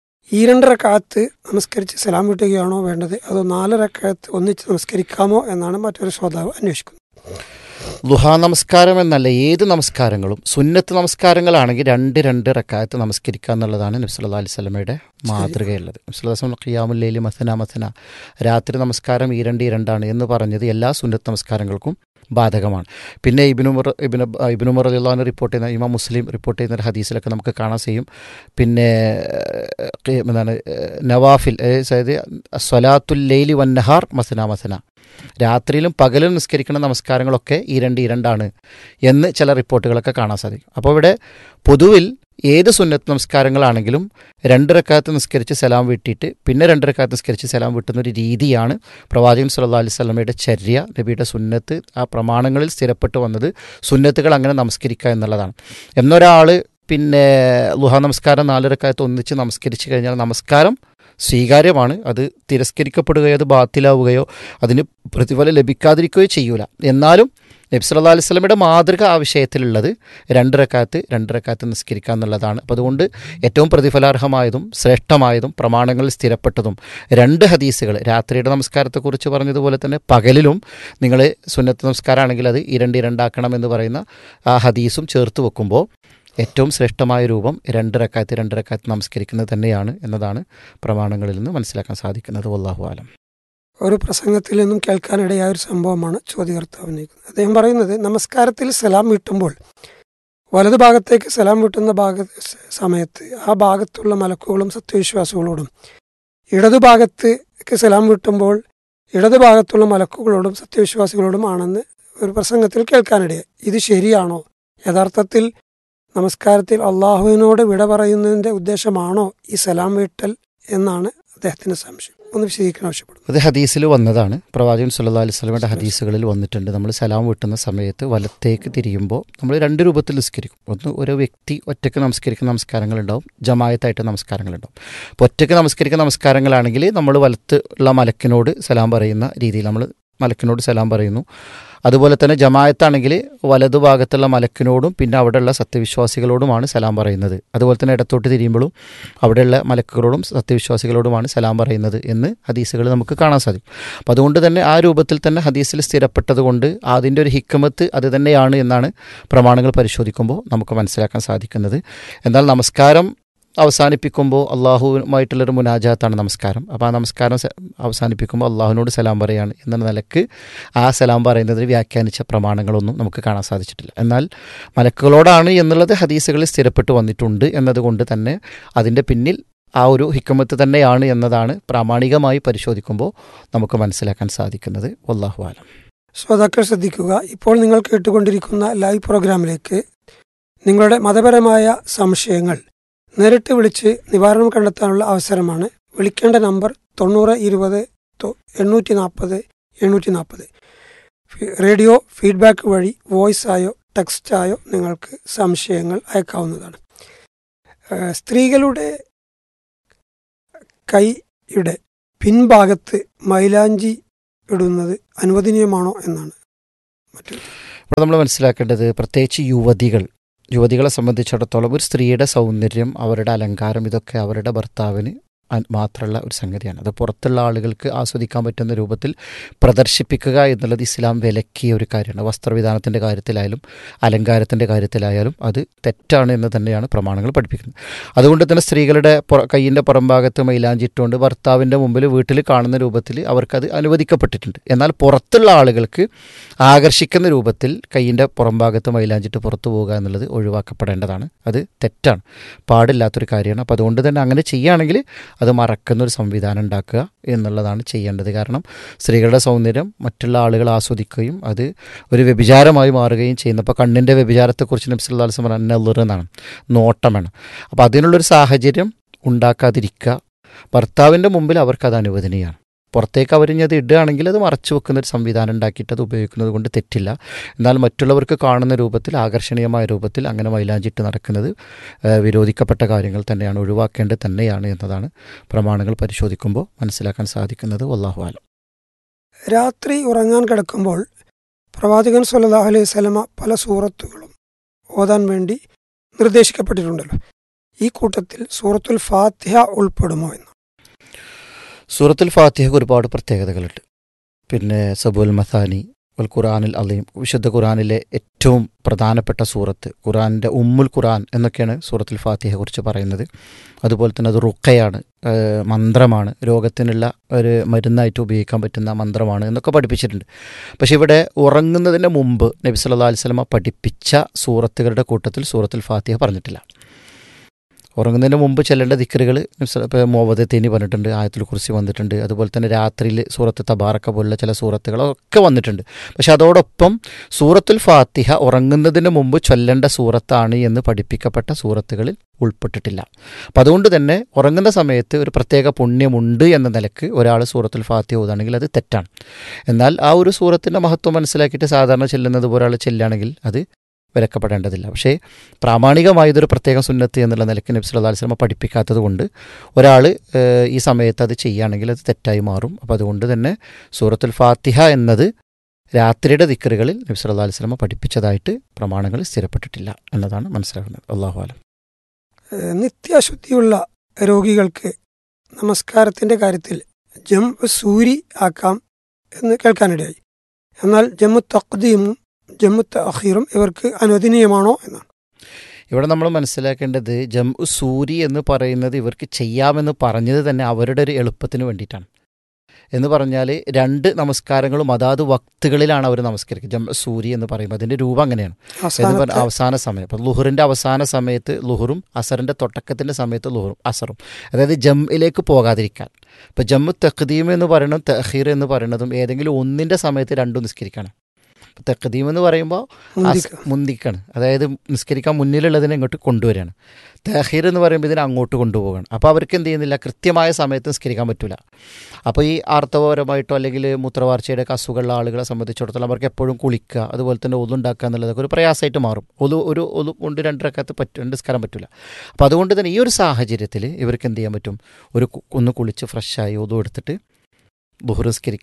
A: ഈ 2 റക്അത്ത് നമസ്കരിച്ച് സലാം വീട്ടുകയാണോ വേണ്ടത്, അതോ 4 റക്അത്ത് ഒന്നിച്ച് നമസ്കരിക്കാമോ എന്നാണ് മറ്റൊരു ശ്രോതാവ് അന്വേഷിക്കുന്നത്.
B: ളുഹാ നമസ്കാരം എന്നല്ല, ഏത് നമസ്കാരങ്ങളും സുന്നത്ത് നമസ്കാരങ്ങളാണെങ്കിൽ 2 റക്അത്ത് നമസ്കരിക്കുക എന്നുള്ളതാണ് നബി സല്ലല്ലാഹു അലൈഹി വസല്ലമയുടെ മാതൃകയുള്ളത്. നബി സല്ലല്ലാഹു അലൈഹി വസല്ലം ഖിയാമുൽ ലൈലി മസന രാത്രി നമസ്കാരം 2 എന്ന് പറഞ്ഞത് എല്ലാ സുന്നത്ത് നമസ്കാരങ്ങൾക്കും ബാധകമാണ്. പിന്നെ ഇബ്നുമർ റളിയല്ലാഹു അൻഹു റിപ്പോർട്ട് ചെയ്യുന്ന, ഇമാം മുസ്ലിം റിപ്പോർട്ട് ചെയ്യുന്ന ഒരു ഹദീസിലൊക്കെ നമുക്ക് കാണാൻ ചെയ്യും. പിന്നെ എന്താണ് നവാഫിൽ, അതായത് സ്വലാത്തുൽ ലൈലി വന്നഹാർ മസന രാത്രിയിലും പകലും നിസ്കരിക്കുന്ന നമസ്കാരങ്ങളൊക്കെ ഈ 2 എന്ന് ചില റിപ്പോർട്ടുകളൊക്കെ കാണാൻ സാധിക്കും. അപ്പോൾ ഇവിടെ പൊതുവിൽ ഏത് സുന്നത്ത് നമസ്കാരങ്ങളാണെങ്കിലും 2 റക്അത്ത് നിസ്കരിച്ച് സലാം വീട്ടിയിട്ട് പിന്നെ 2 റക്അത്ത് നിസ്കരിച്ച് സലാം വീട്ടുന്നൊരു രീതിയാണ് പ്രവാചകൻ സല്ലല്ലാഹു അലൈഹി വസല്ലമയുടെ ചര്യ, നബിയുടെ സുന്നത്ത്. ആ പ്രമാണങ്ങളിൽ സ്ഥിരപ്പെട്ടു വന്നത് സുന്നത്തുകൾ അങ്ങനെ നമസ്കരിക്കുക എന്നുള്ളതാണ്. എന്നൊരാൾ പിന്നെ ളുഹാ നമസ്കാരം 4 റക്അത്ത് ഒന്നിച്ച് നമസ്കരിച്ച് കഴിഞ്ഞാൽ നമസ്കാരം സ്വീകാര്യമാണ്. അത് തിരസ്കരിക്കപ്പെടുകയോ അത് ബാത്തിലാവുകയോ അതിന് പ്രതിഫലം ലഭിക്കാതിരിക്കുകയോ ചെയ്യൂല. എന്നാലും നബി സല്ലല്ലാഹു അലൈഹി വസല്ലമയുടെ മാതൃക ആ വിഷയത്തിലുള്ളത് 2 റക്അത്ത് നിസ്കരിക്കുക എന്നുള്ളതാണ്. അപ്പോൾ അതുകൊണ്ട് ഏറ്റവും പ്രതിഫലാർഹമായതും ശ്രേഷ്ഠമായതും പ്രമാണങ്ങളിൽ സ്ഥിരപ്പെട്ടതും 2 ഹദീസുകൾ, രാത്രിയുടെ നമസ്കാരത്തെക്കുറിച്ച് പറഞ്ഞതുപോലെ തന്നെ പകലിലും നിങ്ങൾ സുന്നത്ത് നമസ്കാരമാണെങ്കിൽ അത് 2 ആക്കണം എന്ന് പറയുന്ന ആ ഹദീസും ചേർത്ത് വെക്കുമ്പോൾ ഏറ്റവും ശ്രേഷ്ഠമായ രൂപം 2 റക്അത്ത് നമസ്കരിക്കുന്നത് തന്നെയാണ് എന്നതാണ് പ്രമാണങ്ങളിൽ നിന്ന് മനസ്സിലാക്കാൻ സാധിക്കുന്നത്. വല്ലാഹു ആലം.
A: ഒരു പ്രസംഗത്തിൽ നിന്നും കേൾക്കാനിടയായ ഒരു സംഭവമാണ് ചോദ്യകർത്താവ് ഉന്നയിക്കുന്നത്. അദ്ദേഹം പറയുന്നത്, നമസ്കാരത്തിൽ സലാം വീട്ടുമ്പോൾ വലതുഭാഗത്തേക്ക് സലാം വീട്ടുന്ന സമയത്ത് ആ ഭാഗത്തുള്ള മലക്കുകളും സത്യവിശ്വാസികളോടും, ഇടതുഭാഗത്തേക്ക് സലാം വീട്ടുമ്പോൾ ഇടതുഭാഗത്തുള്ള മലക്കുകളോടും സത്യവിശ്വാസികളോടും ആണെന്ന് ഒരു പ്രസംഗത്തിൽ കേൾക്കാനിടയായി. ഇത് ശരിയാണോ? യഥാർത്ഥത്തിൽ നമസ്കാരത്തിൽ അള്ളാഹുവിനോട് വിട പറയുന്നതിൻ്റെ ഉദ്ദേശമാണോ ഈ സലാം വീട്ടൽ എന്നാണ് അദ്ദേഹത്തിൻ്റെ സംശയം. ഒന്ന് വിശദീകരിക്കാൻ ആവശ്യപ്പെടും.
B: അത് ഹദീസിൽ വന്നതാണ്. പ്രവാചകൻ സല്ലല്ലാഹു അലൈഹി വസല്ലമയുടെ ഹദീസുകളിൽ വന്നിട്ടുണ്ട്. നമ്മൾ സലാം വീട്ടുന്ന സമയത്ത് വലത്തേക്ക് തിരിയുമ്പോൾ നമ്മൾ 2 രൂപത്തിൽ നിസ്കരിക്കും. ഒന്ന്, ഒരു വ്യക്തി ഒറ്റയ്ക്ക് നമസ്കരിക്കുന്ന നമസ്കാരങ്ങളുണ്ടാവും, ജമായത്തായിട്ട് നമസ്കാരങ്ങളുണ്ടാവും. അപ്പോൾ ഒറ്റയ്ക്ക് നമസ്കരിക്കുന്ന നമസ്കാരങ്ങളാണെങ്കിൽ നമ്മൾ വലത്ത് ഉള്ള മലക്കിനോട് സലാം പറയുന്ന രീതിയിൽ നമ്മൾ മലക്കിനോട് സലാം പറയുന്നു. അതുപോലെ തന്നെ ജമാഅത്താണെങ്കിൽ വലതുഭാഗത്തുള്ള മലക്കിനോടും പിന്നെ അവിടെയുള്ള സത്യവിശ്വാസികളോടുമാണ് സലാം പറയുന്നത്. അതുപോലെ തന്നെ ഇടത്തോട്ട് തിരിയുമ്പോഴും അവിടെയുള്ള മലക്കുകളോടും സത്യവിശ്വാസികളോടുമാണ് സലാം പറയുന്നത് എന്ന് ഹദീസുകൾ നമുക്ക് കാണാൻ സാധിക്കും. അപ്പോൾ അതുകൊണ്ട് തന്നെ ആ രൂപത്തിൽ തന്നെ ഹദീസിൽ സ്ഥിരപ്പെട്ടത് കൊണ്ട് അതിൻ്റെ ഒരു ഹിക്മത്ത് അത് തന്നെയാണ് എന്നാണ് പ്രമാണങ്ങൾ പരിശോധിക്കുമ്പോൾ നമുക്ക് മനസ്സിലാക്കാൻ സാധിക്കുന്നത്. എന്നാൽ നമസ്കാരം അവസാനിപ്പിക്കുമ്പോൾ അള്ളാഹുവുമായിട്ടുള്ളൊരു മുനാജാത്താണ് നമസ്കാരം. അപ്പോൾ ആ നമസ്കാരം അവസാനിപ്പിക്കുമ്പോൾ അള്ളാഹുവിനോട് സലാം പറയുകയാണ് എന്ന നിലക്ക് ആ സലാം പറയുന്നതിൽ വ്യാഖ്യാനിച്ച പ്രമാണങ്ങളൊന്നും നമുക്ക് കാണാൻ സാധിച്ചിട്ടില്ല. എന്നാൽ മലക്കുകളോടാണ് എന്നുള്ളത് ഹദീസുകളിൽ സ്ഥിരപ്പെട്ടു വന്നിട്ടുണ്ട് എന്നതുകൊണ്ട് തന്നെ അതിൻ്റെ പിന്നിൽ ആ ഒരു ഹിക്മത്ത് തന്നെയാണ് എന്നതാണ് പ്രാമാണികമായി പരിശോധിക്കുമ്പോൾ നമുക്ക് മനസ്സിലാക്കാൻ സാധിക്കുന്നത്. വല്ലാഹു ആലം.
A: ശ്രോതാക്കൾ ശ്രദ്ധിക്കുക, ഇപ്പോൾ നിങ്ങൾ കേട്ടുകൊണ്ടിരിക്കുന്ന ലൈവ് പ്രോഗ്രാമിലേക്ക് നിങ്ങളുടെ മതപരമായ സംശയങ്ങൾ നേരിട്ട് വിളിച്ച് നിവാരണം കണ്ടെത്താനുള്ള അവസരമാണ്. വിളിക്കേണ്ട നമ്പർ 9020-840-840. റേഡിയോ ഫീഡ്ബാക്ക് വഴി വോയിസായോ ടെക്സ്റ്റായോ നിങ്ങൾക്ക് സംശയങ്ങൾ അയക്കാവുന്നതാണ്. സ്ത്രീകളുടെ കൈയുടെ പിൻഭാഗത്ത് മൈലാഞ്ചി ഇടുന്നത് അനുവദനീയമാണോ എന്നാണ് മറ്റൊരു.
B: ഇവിടെ നമ്മൾ മനസ്സിലാക്കേണ്ടത് പ്രത്യേകിച്ച് യുവതികളെ സംബന്ധിച്ചിടത്തോളം ഒരു സ്ത്രീയുടെ സൗന്ദര്യം, അവരുടെ അലങ്കാരം, ഇതൊക്കെ അവരുടെ ഭർത്താവിന് മാത്രമുള്ള ഒരു സംഗതിയാണ്. അത് പുറത്തുള്ള ആളുകൾക്ക് ആസ്വദിക്കാൻ പറ്റുന്ന രൂപത്തിൽ പ്രദർശിപ്പിക്കുക എന്നുള്ളത് ഇസ്ലാം വിലക്കിയ ഒരു കാര്യമാണ്. വസ്ത്രവിധാനത്തിൻ്റെ കാര്യത്തിലായാലും അലങ്കാരത്തിൻ്റെ കാര്യത്തിലായാലും അത് തെറ്റാണ് എന്ന് തന്നെയാണ് പ്രമാണങ്ങൾ പഠിപ്പിക്കുന്നത്. അതുകൊണ്ട് തന്നെ സ്ത്രീകളുടെ കയ്യിൻ്റെ പുറംഭാഗത്ത് മൈലാഞ്ചി ഇട്ടുകൊണ്ട് ഭർത്താവിൻ്റെ മുമ്പിൽ വീട്ടിൽ കാണുന്ന രൂപത്തിൽ അവർക്കത് അനുവദിക്കപ്പെട്ടിട്ടുണ്ട്. എന്നാൽ പുറത്തുള്ള ആളുകൾക്ക് ആകർഷിക്കുന്ന രൂപത്തിൽ കയ്യിൻ്റെ പുറംഭാഗത്ത് മൈലാഞ്ചിട്ട് പുറത്തു പോകുക എന്നുള്ളത് ഒഴിവാക്കപ്പെടേണ്ടതാണ്. അത് തെറ്റാണ്, പാടില്ലാത്തൊരു കാര്യമാണ്. അപ്പോൾ അതുകൊണ്ട് തന്നെ അങ്ങനെ ചെയ്യുകയാണെങ്കിൽ അത് മറക്കുന്നൊരു സംവിധാനം ഉണ്ടാക്കുക എന്നുള്ളതാണ് ചെയ്യേണ്ടത്. കാരണം സ്ത്രീകളുടെ സൗന്ദര്യം മറ്റുള്ള ആളുകൾ ആസ്വദിക്കുകയും അത് ഒരു വ്യഭിചാരമായി മാറുകയും ചെയ്യുന്നു. അപ്പോൾ കണ്ണിൻ്റെ വ്യഭിചാരത്തെക്കുറിച്ച് നബി സല്ലല്ലാഹു അലൈഹി വസല്ലം പറഞ്ഞ നളർ എന്നാണ്, നോട്ടമാണ്. അപ്പോൾ അതിനുള്ളൊരു സാഹചര്യം ഉണ്ടാക്കാതിരിക്കുക. ഭർത്താവിൻ്റെ മുമ്പിൽ അവർക്കത് അനുവദനീയമാണ്. പുറത്തേക്ക് അവരിഞ്ഞ് അത് ഇടുകയാണെങ്കിൽ അത് മറച്ചു വെക്കുന്നൊരു സംവിധാനം ഉണ്ടാക്കിയിട്ട് അത് ഉപയോഗിക്കുന്നത് കൊണ്ട് തെറ്റില്ല. എന്നാൽ മറ്റുള്ളവർക്ക് കാണുന്ന രൂപത്തിൽ, ആകർഷണീയമായ രൂപത്തിൽ അങ്ങനെ മൈലാഞ്ചിട്ട് നടക്കുന്നത് വിരോധിക്കപ്പെട്ട കാര്യങ്ങൾ തന്നെയാണ്, ഒഴിവാക്കേണ്ടത് തന്നെയാണ് എന്നതാണ് പ്രമാണങ്ങൾ പരിശോധിക്കുമ്പോൾ മനസ്സിലാക്കാൻ സാധിക്കുന്നത്. വല്ലാഹു ആലം.
A: രാത്രി ഉറങ്ങാൻ കിടക്കുമ്പോൾ പ്രവാചകൻ സ്വല്ലല്ലാഹു അലൈഹി വസല്ലമ പല സൂറത്തുകളും ഓതാൻ വേണ്ടി നിർദ്ദേശിക്കപ്പെട്ടിട്ടുണ്ടല്ലോ. ഈ കൂട്ടത്തിൽ സൂറത്തുൽ ഫാത്തിഹ ഉൾപ്പെടുമോ എന്ന്?
B: സൂറത്തുൽ ഫാത്തിഹയ്ക്ക് ഒരുപാട് പ്രത്യേകതകളുണ്ട്. പിന്നെ സബുൽ മസാനി വൽ ഖുർആനിൽ അലീം, വിശുദ്ധ ഖുർആനിലെ ഏറ്റവും പ്രധാനപ്പെട്ട സൂറത്ത്, ഖുർആനിൻ്റെ ഉമ്മുൽ ഖുർആൻ എന്നൊക്കെയാണ് സൂറത്തുൽ ഫാത്തിഹയെക്കുറിച്ച് പറയുന്നത്. അതുപോലെ തന്നെ അത് റുഖയാണ്, മന്ത്രമാണ്, രോഗത്തിനുള്ള ഒരു മരുന്നായിട്ട് ഉപയോഗിക്കാൻ പറ്റുന്ന മന്ത്രമാണ് എന്നൊക്കെ പഠിപ്പിച്ചിട്ടുണ്ട്. പക്ഷേ ഇവിടെ ഉറങ്ങുന്നതിന് മുമ്പ് നബി സല്ലല്ലാഹു അലൈഹി വസല്ലമ പഠിപ്പിച്ച സൂറത്തുകളുടെ കൂട്ടത്തിൽ സൂറത്തുൽ ഫാത്തിഹ പറഞ്ഞിട്ടില്ല. ഉറങ്ങുന്നതിന് മുമ്പ് ചെല്ലേണ്ട ദിക്റുകൾ ഇപ്പോൾ മുഅവ്വദത്തൈനി പറഞ്ഞിട്ടുണ്ട്, ആയത്തുൽ കുർസി വന്നിട്ടുണ്ട്. അതുപോലെ തന്നെ രാത്രിയിൽ സൂറത്ത് തബാറക്ക പോലുള്ള ചില സൂറത്തുകളൊക്കെ വന്നിട്ടുണ്ട്. പക്ഷെ അതോടൊപ്പം സൂറത്തുൽ ഫാത്തിഹ ഉറങ്ങുന്നതിന് മുമ്പ് ചൊല്ലേണ്ട സൂറത്താണ് എന്ന് പഠിപ്പിക്കപ്പെട്ട സൂറത്തുകളിൽ ഉൾപ്പെട്ടിട്ടില്ല. അപ്പം അതുകൊണ്ട് തന്നെ ഉറങ്ങുന്ന സമയത്ത് ഒരു പ്രത്യേക പുണ്യമുണ്ട് എന്ന നിലക്ക് ഒരാൾ സൂറത്തുൽ ഫാത്തിഹ ഓതുകയാണെങ്കിൽ അത് തെറ്റാണ്. എന്നാൽ ആ ഒരു സൂറത്തിൻ്റെ മഹത്വം മനസ്സിലാക്കിയിട്ട് സാധാരണ ചെല്ലുന്നത് പോലെ ഒരാൾ ചെല്ലുകയാണെങ്കിൽ അത് വിലക്കപ്പെടേണ്ടതില്ല. പക്ഷേ പ്രാമാണികമായതൊരു പ്രത്യേക സുന്നത്ത് എന്നുള്ള നിലയ്ക്ക് നബി സല്ലല്ലാഹു അലൈഹി വസല്ലം പഠിപ്പിക്കാത്തത് കൊണ്ട് ഒരാൾ ഈ സമയത്ത് അത് ചെയ്യുകയാണെങ്കിൽ അത് തെറ്റായി മാറും. അപ്പോൾ അതുകൊണ്ട് തന്നെ സൂറത്തുൽ ഫാത്തിഹ എന്നത് രാത്രിയുടെ ദിക്റുകളിൽ നബി സല്ലല്ലാഹു അലൈഹി വസല്ലം പഠിപ്പിച്ചതായിട്ട് പ്രമാണങ്ങൾ സ്ഥിരപ്പെട്ടിട്ടില്ല എന്നതാണ് മനസ്സിലാക്കുന്നത്. അല്ലാഹു അലം.
A: നിത്യാശുദ്ധിയുള്ള രോഗികൾക്ക് നമസ്കാരത്തിൻ്റെ കാര്യത്തിൽ ജംഉ സൂരി ആക്കാം എന്ന് കേൾക്കാനിടയായി. എന്നാൽ ജംഉ തഖ്ദീമും ജംഉ തഅഖീറും ഇവർക്ക് അനുവദനീയമാണോ എന്നാണ്.
B: ഇവിടെ നമ്മൾ മനസ്സിലാക്കേണ്ടത് ജംഉ സൂരി എന്ന് പറയുന്നത് ഇവർക്ക് ചെയ്യാമെന്ന് പറഞ്ഞത് തന്നെ അവരുടെ ഒരു എളുപ്പത്തിന് വേണ്ടിയിട്ടാണ്. എന്ന് പറഞ്ഞാൽ രണ്ട് നമസ്കാരങ്ങളും അതാത് വക്തുകളിലാണ് അവർ നമസ്കരിക്കുക. ജംഉ സൂരി എന്ന് പറയുമ്പോൾ അതിൻ്റെ രൂപം അങ്ങനെയാണ്. അവസാന സമയം, ഇപ്പോൾ ലുഹറിൻ്റെ അവസാന സമയത്ത് ലുഹറും അസറിൻ്റെ തുടക്കത്തിൻ്റെ സമയത്ത് ലുഹറും അസറും, അതായത് ജംഇലേക്ക് പോകാതിരിക്കാൻ. ഇപ്പോൾ ജംഉ തഖ്ദീം എന്ന് പറയുന്നതും തഅഖീർ എന്ന് പറയുന്നതും ഏതെങ്കിലും ഒന്നിൻ്റെ സമയത്ത് രണ്ടും നിസ്കരിക്കണം. തഖ്ദീം എന്ന് പറയുമ്പോൾ മുന്തിക്കാണ്, അതായത് നിസ്കരിക്കാൻ മുന്നിലുള്ളതിനെ ഇങ്ങോട്ട് കൊണ്ടുവരികയാണ്. തഅഖീർ എന്ന് പറയുമ്പോൾ ഇതിനെ അങ്ങോട്ട് കൊണ്ടുപോവുകയാണ്. അപ്പോൾ അവർക്ക് എന്ത് ചെയ്യുന്നില്ല, കൃത്യമായ സമയത്ത് നിസ്കരിക്കാൻ പറ്റില്ല. അപ്പോൾ ഈ ആർത്തവപരമായിട്ടോ അല്ലെങ്കിൽ മൂത്രവാർച്ചയുടെ ഒക്കെ അസുഖമുള്ള ആളുകളെ സംബന്ധിച്ചിടത്തോളം അവർക്ക് എപ്പോഴും കുളിക്കുക, അതുപോലെ തന്നെ ഒതു ഉണ്ടാക്കുക എന്നുള്ളതൊക്കെ ഒരു പ്രയാസമായിട്ട് മാറും. ഒരു കൊണ്ട് 2 റക്അത്ത് നിസ്കാരം പറ്റില്ല. അപ്പോൾ അതുകൊണ്ട് തന്നെ ഈ ഒരു സാഹചര്യത്തിൽ ഇവർക്ക് എന്ത് ചെയ്യാൻ പറ്റും, ഒന്ന് കുളിച്ച് ഫ്രഷായി ഒതു എടുത്തിട്ട് ളുഹർ നിസ്കരിക്കുക,